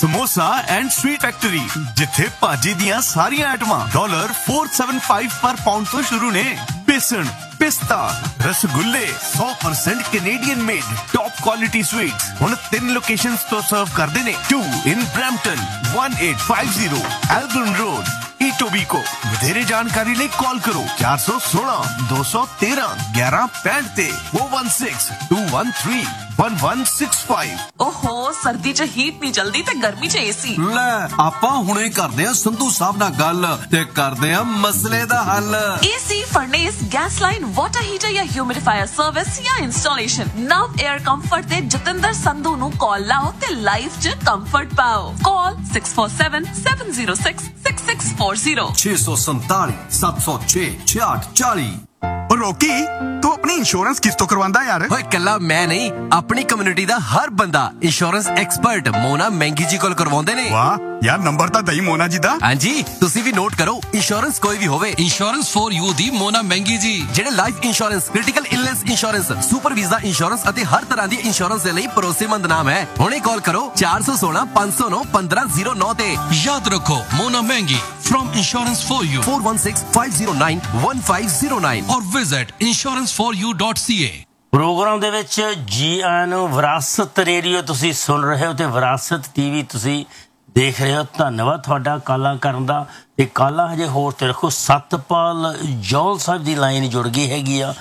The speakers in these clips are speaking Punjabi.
समोसा एंड स्वीट फैक्ट्री जिथे भाजी दियां सारियां आइटमां $475 पर पाउंड तो शुरू ने। बेसन, पिस्ता, रसगुल्ले 100% Canadian made top quality sweets हुण 3 लोकेशंस तो सर्व करदे ने। 2 इन ब्रैम्पटन, 1850 एल्बर्न रोड ईटोबीको। ਵਧੇਰੇ ਜਾਣਕਾਰੀ ਲਈ ਕਾਲ ਕਰੋ 416 213 1165 ਤੇ 416 213 1165। ਓਹੋ ਸਰਦੀ 'ਚ ਹੀਟ ਨਹੀਂ ਜਲਦੀ ਤੇ ਗਰਮੀ 'ਚ ਏਸੀ। ਲੈ ਆਪਾਂ ਹੁਣੇ ਕਰਦੇ ਆ ਸੰਧੂ ਸਾਹਿਬ ਨਾਲ ਗੱਲ ਤੇ ਕਰਦੇ ਆ ਮਸਲੇ ਦਾ ਹੱਲ। AC, ਫਰਨੇਸ, gas line, water heater ਜਾਂ ਹਿਊਮਿਡੀਫਾਇਰ ਸਰਵਿਸ ਜਾਂ ਇੰਸਟਾਲੇਸ਼ਨ, ਨਵ ਏਅਰ ਕੰਫਰਟ ਤੇ ਜਤਿੰਦਰ ਸੰਧੂ ਨੂੰ ਕਾਲ ਲਾਓ ਤੇ ਲਾਈਫ 'ਚ ਕੰਫਰਟ ਪਾਓ। ਕਾਲ 647 706 6640 647 706 6640। ਰੋਕੀ ਤੂੰ ਆਪਣੀ ਇੰਸ਼ੋਰੈਂਸ ਕਿਸ ਤੋਂ ਕਰਵਾਉਂਦਾ ਯਾਰ? ਓਏ ਕੱਲਾ ਮੈਂ ਨਹੀਂ, ਆਪਣੀ ਕਮਿਊਨਿਟੀ ਦਾ ਹਰ ਬੰਦਾ ਇੰਸ਼ੋਰੈਂਸ ਐਕਸਪਰਟ ਮੋਨਾ ਮਹਿੰਗੀ ਜੀ ਕੋਲ ਕਰਵਾਉਂਦੇ ਨੇ। ਵਾਹ ਯਾਰ, ਨੰਬਰ ਤਾਂ ਦਈ ਮੋਨਾ ਜੀ ਦਾ। ਹਾਂਜੀ, ਤੁਸੀਂ ਵੀ ਨੋਟ ਕਰੋ। ਇੰਸ਼ੋਰੈਂਸ ਕੋਈ ਵੀ ਹੋਵੇ, ਇੰਸ਼ੋਰੈਂਸ ਫॉर ਯੂ ਦੀ ਮੋਨਾ ਮਹਿੰਗੀ ਜੀ, ਜਿਹੜੇ life insurance, critical illness insurance, super visa insurance ਅਤੇ ਹਰ ਤਰ੍ਹਾਂ ਦੀ ਇੰਸ਼ੋਰੈਂਸ ਦੇ ਲਈ ਭਰੋਸੇਮੰਦ ਨਾਮ ਹੈ। ਹੁਣੇ ਕਾਲ ਕਰੋ 416 509 1509 ਤੇ। ਯਾਦ ਰੱਖੋ ਮੋਨਾ ਮਹਿੰਗੀ from Insurance for You 416 509 1509 or visit insuranceforyou.ca। Programme ਦੇ ਵਿੱਚ ਜੀ ਆਇਆਂ ਨੂੰ। ਵਿਰਾਸਤ ਰੇਡੀਓ ਤੁਸੀਂ ਸੁਣ ਰਹੇ ਹੋ ਤੇ ਵਿਰਾਸਤ ਟੀਵੀ ਤੁਸੀਂ ਦੇਖ ਰਹੇ ਹੋ। ਧੰਨਵਾਦ ਤੁਹਾਡਾ ਕਾਲਾਂ ਕਰਨ ਦਾ। ਤੇ ਕਾਲਾਂ ਹਜੇ ਹੋਰ ਤੇ ਰੱਖੋ। ਸਤਪਾਲ ਜੌਲ ਸਾਹਿਬ ਦੀ ਲਾਈਨ ਜੁੜ ਗਈ ਹੈਗੀ ਆ।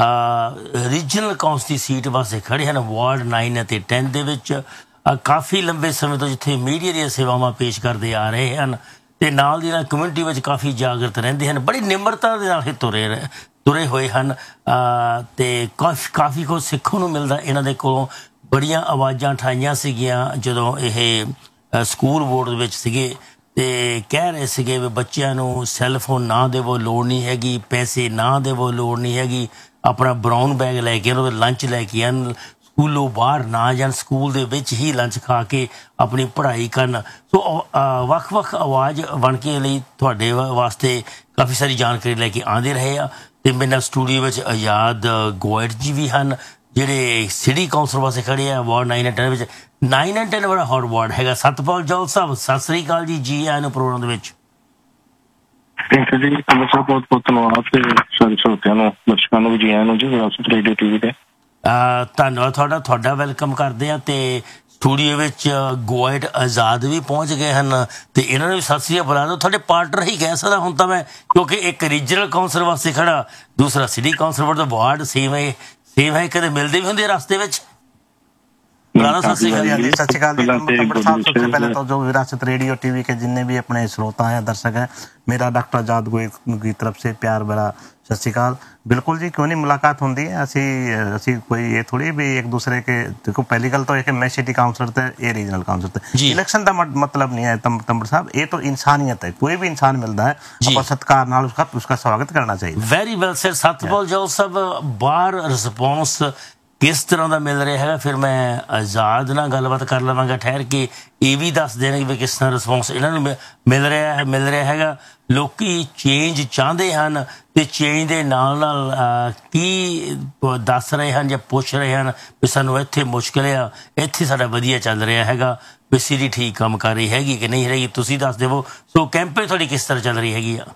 ਰੀਜਨਲ ਕਾਉਂਸਲ ਦੀ ਸੀਟ ਵਾਸਤੇ ਖੜੇ ਹਨ ਵਾਰਡ 9 ਅਤੇ 10 ਦੇ ਵਿੱਚ। ਕਾਫੀ ਲੰਬੇ ਸਮੇਂ ਤੋਂ ਜਿੱਥੇ ਮੀਡੀਆ ਦੀਆਂ ਸੇਵਾਵਾਂ ਪੇਸ਼ ਕਰਦੇ ਆ ਰਹੇ ਹਨ ਤੇ ਨਾਲ ਦੀ ਨਾਲ ਕਮਿਊਨਿਟੀ ਵਿੱਚ ਕਾਫੀ ਜਾਗਰਤ ਰਹਿੰਦੇ ਹਨ। ਬੜੀ ਨਿਮਰਤਾ ਦੇ ਨਾਲ ਇਹ ਤੁਰੇ ਹੋਏ ਹਨ ਤੇ ਕਾਫੀ ਕੁਝ ਸਿੱਖਣ ਨੂੰ ਮਿਲਦਾ ਇਹਨਾਂ ਦੇ ਕੋਲੋਂ। ਬੜੀਆਂ ਆਵਾਜ਼ਾਂ ਉਠਾਈਆਂ ਸੀਗੀਆਂ ਜਦੋਂ ਇਹ ਸਕੂਲ ਬੋਰਡ ਦੇ ਵਿੱਚ ਸੀਗੇ ਤੇ ਕਹਿ ਰਹੇ ਸੀਗੇ ਵੀ ਬੱਚਿਆਂ ਨੂੰ ਸੈੱਲਫੋਨ ਨਾ ਦੇਵੋ, ਲੋੜ ਨਹੀਂ ਹੈਗੀ, ਪੈਸੇ ਨਾ ਦੇਵੋ, ਲੋੜ ਨਹੀਂ ਹੈਗੀ, ਆਪਣਾ ਬਰਾਊਨ ਬੈਗ ਲੈ ਕੇ ਉਹਨਾਂ ਦਾ ਲੰਚ ਲੈ ਕੇ ਆਉਣ, ਸਕੂਲੋਂ ਬਾਹਰ ਨਾ ਜਾਣ, ਸਕੂਲ ਦੇ ਵਿੱਚ ਹੀ ਲੰਚ ਖਾ ਕੇ ਆਪਣੀ ਪੜ੍ਹਾਈ ਕਰਨ। ਸੋ ਵੱਖ-ਵੱਖ ਆਵਾਜ਼ ਬਣ ਕੇ ਲਈ ਤੁਹਾਡੇ ਵਾਸਤੇ ਕਾਫੀ ਸਾਰੀ ਜਾਣਕਾਰੀ ਲੈ ਕੇ ਆਉਂਦੇ ਰਹੇ ਆ। ਤੇ ਮੇਰੇ ਨਾਲ ਸਟੂਡੀਓ ਵਿੱਚ ਆਜ਼ਾਦ ਗੋਇਟ ਜੀ ਵੀ ਹਨ ਜਿਹੜੇ ਸਿਟੀ ਕੌਂਸਲ ਵਾਸਤੇ ਖੜੇ ਆ ਵਾਰਡ 9 ਅਤੇ 10 ਵਿੱਚ। 9 ਅਤੇ 10 ਬੜਾ ਹੌਟ ਵਾਰਡ ਹੈਗਾ। ਸਤਪਾਲ ਜੌਲ ਸਾਹਿਬ ਸਤਿ ਸ੍ਰੀ ਅਕਾਲ ਜੀ। ਜੀ ਆਇਆਂ ਨੂੰ ਪ੍ਰੋਗਰਾਮ ਦੇ ਵਿੱਚ। ਥੈਂਕ ਯੂ ਜੀ, ਬਹੁਤ ਬਹੁਤ ਧੰਨਵਾਦ ਤੇ ਸਾਰੇ ਸਰੋਤਿਆਂ ਨੂੰ, ਦਰਸ਼ਕਾਂ ਨੂੰ ਵੀ ਜੀ ਆਇਆਂ ਨੂੰ ਜੀ ਵਿਰਾਸਤ ਰੇਡੀਓ ਟੀਵੀ ਤੇ। ਧੰਨਵਾਦ ਤੁਹਾਡਾ ਵੈਲਕਮ ਕਰਦੇ ਹਾਂ। ਤੇ ਸਟੂਡੀਓ ਵਿੱਚ ਗੋਇਟ ਆਜ਼ਾਦ ਵੀ ਪਹੁੰਚ ਗਏ ਹਨ ਤੇ ਇਹਨਾਂ ਨੇ ਵੀ ਸਤਿ ਸ੍ਰੀ ਅਕਾਲ ਬੁਲਾ ਦਿਓ। ਤੁਹਾਡੇ ਪਾਰਟਨਰ ਹੀ ਕਹਿ ਸਕਦਾ ਹੁਣ ਤਾਂ ਮੈਂ, ਕਿਉਂਕਿ ਇੱਕ ਰੀਜਨਲ ਕਾਉਂਸਲ ਵਾਸਤੇ ਖੜਾ, ਦੂਸਰਾ ਸਿਟੀ ਕਾਉਂਸਲ ਦਾ ਵਾਰਡ ਸੇਮ ਹੈ ਕਦੇ ਮਿਲਦੇ ਵੀ ਹੁੰਦੇ ਰਸਤੇ ਵਿੱਚ। सत श्रीकाल तंबड़ साहब, सबसे पहले तो जो विरासत रेडियो टीवी के जितने भी अपने श्रोता हैं, दर्शक हैं, मेरा डॉक्टर आजाद गोयल की तरफ से प्यार भरा सत श्रीकाल। बिल्कुल जी, क्यों नहीं मुलाकात होंगी है। असी कोई ये थोड़ी भी एक दूसरे के, देखो पहली गल तो मैं सिटी काउंसलर थे, ये रीजनल काउंसलर थे। इलेक्शन का मतलब नहीं है तंबड़ साहब, ये तो इंसानियत है। कोई भी इंसान मिलता है आप सत्कार नाल उसका स्वागत करना चाहिए। Very well sir. सतपाल जौल साहब, बाहर रिस्पॉन्स किस तरह का मिल रहा है? फिर मैं आजाद नाल गलबात कर लवांगा ठहर के। ये भी दस देने भी किस तरह रिस्पॉन्स इन्होंने मिल रहा है। लोग चेंज चाहते हैं तो चेंज के नाल की दस रहे हैं या पुछ रहे हैं भी सानू इत्थे मुश्किल है, इत्थे साडा वधिया चल रहा है, भी सिटी ठीक काम कर रही हैगी कि नहीं रहेगी, तुसीं दस देवो। सो कैंपेन थोड़ी किस तरह चल रही हैगी?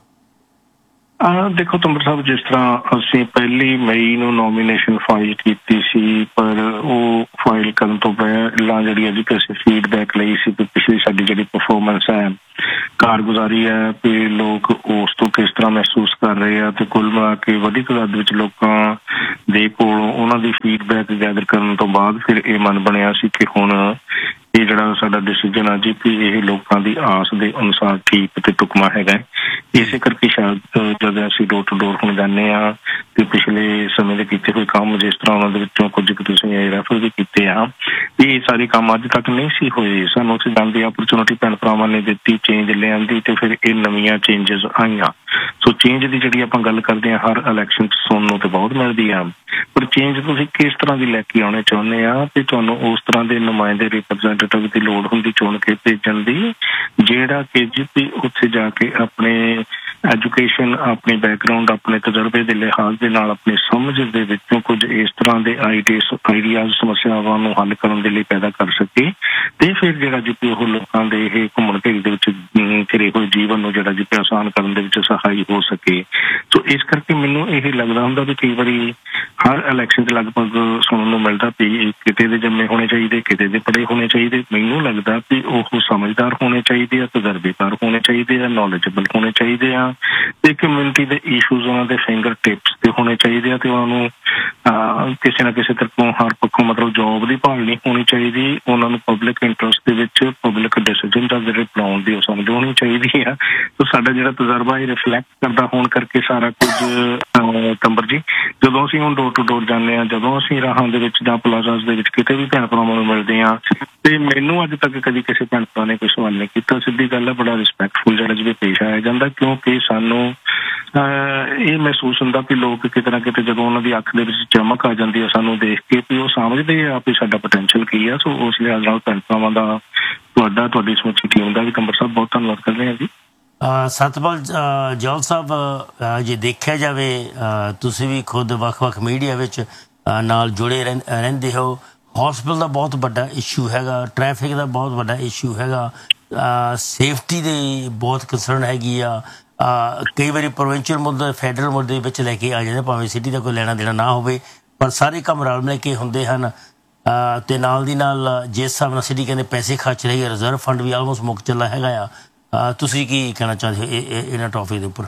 देखो तंबड़ साहब, जिस तरह ਅਸੀਂ 1 ਮਈ ਨੂੰ ਨੋਮੀਨੇਸ਼ਨ ਫਾਈਲ ਕੀਤੀ ਸੀ, ਪਰ ਉਹ ਫਾਈਲ ਕਰਨ ਤੋਂ ਪਹਿਲਾਂ ਜਿਹੜੀ ਐਜੂਕੇਸ਼ਨ ਫੀਡਬੈਕ ਲਈ ਸੀ ਕਿ ਪਿਛਲੀ ਸਾਡੀ ਜਿਹੜੀ ਪਰਫਾਰਮੈਂਸ ਹੈ, ਕਾਰਗੁਜ਼ਾਰੀ ਹੈ, ਵੀ ਲੋਕ ਉਸ ਤੋਂ ਕਿਸ ਤਰ੍ਹਾਂ ਮਹਿਸੂਸ ਕਰ ਰਹੇ ਆ, ਤੇ ਕੁੱਲ ਮਿਲਾ ਕੇ ਵੱਡੀ ਤਾਦਾਦ ਵਿੱਚ ਲੋਕਾਂ ਦੇ ਕੋਲੋਂ ਉਹਨਾਂ ਦੀ ਫੀਡਬੈਕ ਗੈਦਰ ਕਰਨ ਤੋਂ ਬਾਅਦ ਫਿਰ ਇਹ ਮਨ ਬਣਿਆ ਸੀ ਕਿ ਹੁਣ ਇਹ ਜਿਹੜਾ ਸਾਡਾ ਡਿਸੀਜਨ ਆ ਜੀ ਵੀ ਇਹ ਲੋਕਾਂ ਦੀ ਆਸ ਦੇ ਅਨੁਸਾਰ ਠੀਕ ਤੇ ਢੁਕਵਾਂ ਹੈਗਾ। ਇਸੇ ਕਰਕੇ ਸ਼ਾਇਦ ਜਦੋਂ ਅਸੀਂ ਡੋਰ ਟੂ ਡੋਰ ਹੁਣ ਜਾਂਦੇ ਹਾਂ ਤੇ ਪਿਛਲੇ ਸਮੇਂ ਦੇ ਕੀਤੇ ਹੋਏ ਕੰਮ, ਜਿਸ ਤਰ੍ਹਾਂ ਉਹਨਾਂ ਦੇ ਵਿੱਚੋਂ ਕੁਝ ਕੁ ਤੁਸੀਂ ਰੈਫਰ ਵੀ ਕੀਤੇ ਆ, ਇਹ ਸਾਰੇ ਕੰਮ ਅੱਜ ਤੱਕ ਨਹੀਂ ਸੀ ਹੋਏ। ਸਾਨੂੰ ਉੱਥੇ ਜਾਣ ਦੀ ਆਪਰਚੁਨਿਟੀ ਭੈਣ ਭਰਾਵਾਂ ਨੇ ਦਿੱਤੀ, ਚੇਂਜ ਲਿਆਉਣ ਦੀ, ਤੇ ਫਿਰ ਇਹ ਨਵੀਆਂ ਚੇਂਜਸ ਆਈਆਂ। ਸੋ ਚੇਂਜ ਦੀ ਜਿਹੜੀ ਆਪਾਂ ਗੱਲ ਕਰਦੇ ਹਾਂ, ਹਰ ਇਲੈਕਸ਼ਨ 'ਚ ਸੁਣਨ ਨੂੰ ਤੇ ਬਹੁਤ ਮਿਲਦੀ ਆ, ਪਰ ਚੇਂਜ ਤੁਸੀਂ ਕਿਸ ਤਰ੍ਹਾਂ ਦੀ ਲੈ ਕੇ ਆਉਣੇ ਚਾਹੁੰਦੇ ਆ ਤੇ ਤੁਹਾਨੂੰ ਉਸ ਤਰ੍ਹਾਂ ਦੇ ਨੁਮਾਇੰਦੇ ਰਿਪਰੈਜ਼ੈਂਟੇਟਿਵ ਦੀ ਲੋੜ ਹੁੰਦੀ ਚੁਣ ਕੇ ਭੇਜਣ ਦੀ, ਜਿਹੜਾ ਕਿ ਜਿੱਥੇ ਉੱਥੇ ਜਾ ਕੇ ਆਪਣੇ ਐਜੂਕੇਸ਼ਨ, ਆਪਣੇ ਬੈਕਗਰਾਊਂਡ, ਆਪਣੇ ਤਜਰਬੇ ਦੇ ਲਿਹਾਜ਼ ਦੇ ਨਾਲ ਆਪਣੀ ਸਮਝ ਦੇ ਵਿੱਚੋਂ ਕੁਝ ਇਸ ਤਰ੍ਹਾਂ ਦੇ ਆਈਡੀਆਜ਼, ਸਮੱਸਿਆਵਾਂ ਨੂੰ ਹੱਲ ਕਰਨ ਦੇ ਲਈ ਪੈਦਾ ਕਰ ਸਕੇ ਤੇ ਫਿਰ ਜਿਹੜਾ ਜੀ ਉਹ ਲੋਕਾਂ ਦੇ ਇਹ ਘੁੰਮਣ ਘੇਰੀ ਦੇ ਵਿੱਚ ਘਿਰੇ ਹੋਏ ਜੀਵਨ ਨੂੰ ਜਿਹੜਾ ਜੀ ਆਸਾਨ ਕਰਨ ਦੇ ਵਿੱਚ ਸਹਾਈ ਹੋ ਸਕੇ। ਸੋ ਇਸ ਕਰਕੇ ਮੈਨੂੰ ਇਹ ਲੱਗਦਾ ਹੁੰਦਾ ਵੀ ਕਈ ਵਾਰੀ ਹਰ ਇਲੈਕਸ਼ਨ 'ਚ ਲਗਭਗ ਸੁਣਨ ਨੂੰ ਮਿਲਦਾ ਵੀ ਕਿਤੇ ਦੇ ਜੰਮੇ ਹੋਣੇ ਚਾਹੀਦੇ, ਕਿਤੇ ਦੇ ਪੜ੍ਹੇ ਹੋਣੇ ਚਾਹੀਦੇ। ਮੈਨੂੰ ਲੱਗਦਾ ਵੀ ਉਹ ਸਮਝਦਾਰ ਹੋਣੇ ਚਾਹੀਦੇ ਆ, ਤਜਰਬੇਕਾਰ ਹੋਣੇ ਚਾਹੀਦੇ ਆ, ਨੌਲੇਜੇਬਲ ਹੋਣੇ ਚਾਹੀਦੇ ਆ, ਤੇ ਕਮਿਊਨਿਟੀ ਦੇ ਇਸ਼ੂਜ਼ ਉਹਨਾਂ ਦੇ ਫਿੰਗਰ ਟਿਪਸ ਤੇ ਹੋਣੇ ਚਾਹੀਦੇ ਆ, ਤੇ ਉਹਨਾਂ ਨੂੰ ਕਿਸੇ ਨਾ ਕਿਸੇ ਤਰ੍ਹਾਂ ਹਰ ਪੱਖੋਂ ਮਤਲਬ ਜੋਬ ਦੀ ਭਾਲ ਨਹੀਂ ਹੋਣੀ ਚਾਹੀਦੀ। ਉਹਨਾਂ ਨੂੰ ਪਬਲਿਕ ਇੰਟਰਸਟ ਦੇ ਵਿੱਚ ਪਬਲਿਕ ਡਿਸੀਜਨ ਦਾ ਜਿਹੜੇ ਬਣਾਉਣ ਦੀ ਉਹ ਸਮਝ ਹੋਣੀ ਚਾਹੀਦੀ ਆ। ਸੋ ਸਾਡਾ ਜਿਹੜਾ ਤਜਰਬਾ ਇਹ ਰਿਫਲੈਕਟ ਕਰਦਾ ਹੋਣ ਕਰਕੇ ਸਾਰਾ ਕੁਝ ਕੰਬਰ ਜੀ, ਜਦੋਂ ਅਸੀਂ ਹੁਣ ਡੋਰ ਟੂ ਡੋਰ ਜਾਂਦੇ ਹਾਂ, ਜਦੋਂ ਅਸੀਂ ਰਾਹਾਂ ਦੇ ਵਿੱਚ ਜਾਂ ਪਲਾਜ਼ਾਸ ਦੇ ਵਿੱਚ ਕਿਤੇ ਵੀ ਭੈਣ ਭਰਾਵਾਂ ਨੂੰ ਮਿਲਦੇ ਹਾਂ, ਤੇ ਮੈਨੂੰ ਅੱਜ ਤੱਕ ਕਦੀ ਕਿਸੇ ਭੈਣ ਭਰਾ ਨੇ ਕੋਈ ਸਵਾਲ ਨਹੀਂ ਕੀਤਾ। ਸਿੱਧੀ ਗੱਲ ਹੈ, ਬੜਾ ਰਿਸਪੈਕਟਫੁਲ ਜਿਹੜਾ ਜਿਵੇਂ ਪੇਸ਼ ਆਇਆ ਜਾਂਦਾ, ਕਿਉਂਕਿ ਸਾਨੂੰ ਇਹ ਮਹਿਸੂਸ ਹੁੰਦਾ ਕਿ ਲੋਕ ਕਿਤੇ ਨਾ ਕਿਤੇ ਜਦੋਂ ਉਹਨਾਂ ਦੀ ਅੱਖ ਦੇ ਵਿੱਚ ਚਮਕ ਆ ਜਾਂਦੀ ਹੈ ਸਾਨੂੰ ਦੇਖ ਕੇ, ਵੀ ਉਹ ਸਮਝਦੇ ਆ ਵੀ ਸਾਡਾ ਪੋਟੈਂਸ਼ੀਅਲ ਕੀ ਆ। ਸੋ ਉਸ ਲਿਹਾਜ਼ ਨਾਲ ਭੈਣ ਭਰਾਵਾਂ ਦਾ ਤੁਹਾਡੀ ਸਮੁੱਚੀ ਟੀਮ ਦਾ ਵੀ ਕੰਬਰ ਸਾਹਿਬ ਬਹੁਤ ਧੰਨਵਾਦ ਕਰਦੇ ਹਾਂ ਜੀ। ਸਤਪਾਲ ਜੌਲ ਸਾਹਿਬ, ਜੇ ਦੇਖਿਆ ਜਾਵੇ ਤੁਸੀਂ ਵੀ ਖੁਦ ਵੱਖ-ਵੱਖ ਮੀਡੀਆ ਵਿੱਚ ਨਾਲ ਜੁੜੇ ਰਹਿੰਦੇ ਹੋ, ਹੌਸਪੀਟਲ ਦਾ ਬਹੁਤ ਵੱਡਾ ਇਸ਼ੂ ਹੈਗਾ, ਟ੍ਰੈਫਿਕ ਦਾ ਬਹੁਤ ਵੱਡਾ ਇਸ਼ੂ ਹੈਗਾ, ਸੇਫਟੀ ਦੀ ਬਹੁਤ ਕੰਸਰਨ ਹੈਗੀ ਆ। ਕਈ ਵਾਰੀ ਪ੍ਰੋਵਿੰਸ਼ੀਅਲ ਮੁੱਦੇ ਫੈਡਰਲ ਮੁੱਦੇ ਵਿੱਚ ਲੈ ਕੇ ਆ ਜਾਂਦੇ, ਭਾਵੇਂ ਸਿਟੀ ਦਾ ਕੋਈ ਲੈਣਾ ਦੇਣਾ ਨਾ ਹੋਵੇ, ਪਰ ਸਾਰੇ ਕੰਮ ਰਲ ਮਿਲ ਕੇ ਹੁੰਦੇ ਹਨ। ਅਤੇ ਨਾਲ ਦੀ ਨਾਲ ਜਿਸ ਹਿਸਾਬ ਨਾਲ ਸਿਟੀ ਕਹਿੰਦੇ ਪੈਸੇ ਖਰਚ ਰਹੀ ਹੈ, ਰਿਜ਼ਰਵ ਫੰਡ ਵੀ ਆਲਮੋਸਟ ਮੁੱਕ ਚੱਲਾ ਹੈਗਾ ਆ। ਤੁਸੀਂ ਕੀ ਕਹਿਣਾ ਚਾਹੁੰਦੇ ਹੋ ਇਹਨਾਂ ਟੌਪਿਕ ਦੇ ਉੱਪਰ?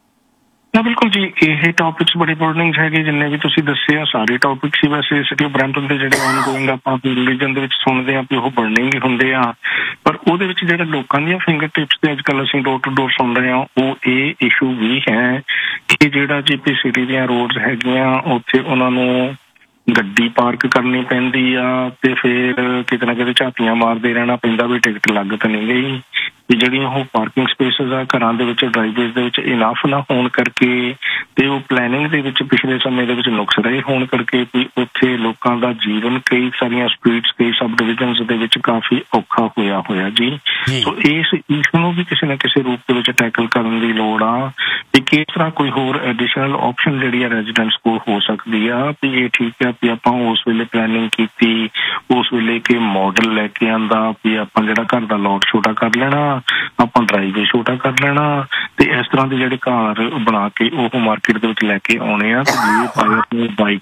ਬਿਲਕੁਲ ਜੀ, ਇਹ ਟੌਪਿਕਸ ਬੜੇ ਇੰਪੋਰਟੈਂਟ ਹੈਗੇ ਜਿੰਨੇ ਵੀ ਤੁਸੀਂ ਦੱਸੇ ਆ, ਸਾਰੇ ਟੌਪਿਕਸ ਹੀ ਵੈਸੇ ਸਿਟੀ ਆਫ ਬਰੈਂਪਟਨ ਦੇ ਜਿਹੜੇ ਆਨਗੋਇੰਗ ਆਪਾਂ ਰਿਲੀਜਨ ਦੇ ਵਿੱਚ ਸੁਣਦੇ ਹਾਂ ਵੀ ਉਹ ਬਰਨਿੰਗ ਹੀ ਹੁੰਦੇ ਆ, ਪਰ ਉਹਦੇ ਵਿੱਚ ਜਿਹੜੇ ਲੋਕਾਂ ਦੀਆਂ ਫਿੰਗਰ ਟਿਪਸ ਤੇ ਅੱਜ ਕੱਲ੍ਹ ਅਸੀਂ ਡੋਰ ਟੂ ਡੋਰ ਸੁਣ ਰਹੇ ਹਾਂ, ਉਹ ਇਹ ਇਸ਼ੂ ਵੀ ਹੈ ਕਿ ਜਿਹੜਾ ਜੀ ਪੀ ਸਿਟੀ ਦੀਆਂ ਰੋਡਸ ਹੈਗੀਆਂ ਉੱਥੇ ਉਹਨਾਂ ਨੂੰ ਗੱਡੀ ਪਾਰਕ ਕਰਨੀ ਪੈਂਦੀ ਆ, ਤੇ ਫਿਰ ਕਿਤੇ ਨਾ ਕਿਤੇ ਝਾਤੀਆਂ ਮਾਰਦੇ ਰਹਿਣਾ ਪੈਂਦਾ ਵੀ ਟਿਕਟ ਲੱਗ ਤਾਂ ਨਹੀਂ ਗਈ। ਵੀ ਜਿਹੜੀਆਂ ਉਹ ਪਾਰਕਿੰਗ ਸਪੇਸਿਸ ਆ ਘਰਾਂ ਦੇ ਵਿੱਚ, ਡਰਾਈਵੇਜ਼ ਦੇ ਵਿੱਚ ਇਨਫ ਨਾ ਹੋਣ ਕਰਕੇ, ਤੇ ਉਹ ਪਲੈਨਿੰਗ ਦੇ ਵਿੱਚ ਪਿਛਲੇ ਸਮੇਂ ਦੇ ਵਿੱਚ ਨੁਕਸ ਰਹੇ ਹੋਣ ਕਰਕੇ ਵੀ ਉੱਥੇ ਲੋਕਾਂ ਦਾ ਜੀਵਨ ਕਈ ਸਾਰੀਆਂ ਸਟਰੀਟਸ, ਕਈ ਸਬ ਡਿਵੀਜ਼ਨਸ ਦੇ ਵਿੱਚ ਕਾਫੀ ਔਖਾ ਹੋਇਆ ਜੀ। ਸੋ ਇਸ ਇਸ਼ੂ ਨੂੰ ਵੀ ਕਿਸੇ ਨਾ ਕਿਸੇ ਰੂਪ ਦੇ ਵਿੱਚ ਟੈਕਲ ਕਰਨ ਦੀ ਲੋੜ ਆ ਵੀ ਕਿਸ ਤਰ੍ਹਾਂ ਕੋਈ ਹੋਰ ਐਡੀਸ਼ਨਲ ਆਪਸ਼ਨ ਜਿਹੜੀ ਆ ਰੈਜ਼ੀਡੈਂਟਸ ਕੋਲ ਹੋ ਸਕਦੀ ਆ। ਵੀ ਇਹ ਠੀਕ ਆ ਵੀ ਆਪਾਂ ਉਸ ਵੇਲੇ ਪਲੈਨਿੰਗ ਕੀਤੀ, ਉਸ ਵੇਲੇ ਕਿ ਮਾਡਲ ਲੈ ਕੇ ਆਂਦਾ ਵੀ ਆਪਾਂ ਜਿਹੜਾ ਘਰ ਦਾ ਲੋਟ ਛੋਟਾ ਕਰ ਲੈਣਾ, ਆਪਾਂ ਡਰਾਈਵੇ ਛੋਟਾ ਕਰ ਲੈਣਾ, ਤੇ ਇਸ ਤਰ੍ਹਾਂ ਦੇ ਜਿਹੜੇ ਘਰ ਬਣਾ ਕੇ ਉਹ ਮਾਰਕੀਟ ਦੇ ਵਿੱਚ ਲੈ ਕੇ ਆਉਣੇ ਆ, ਤੇ ਜੇ ਬਾਈ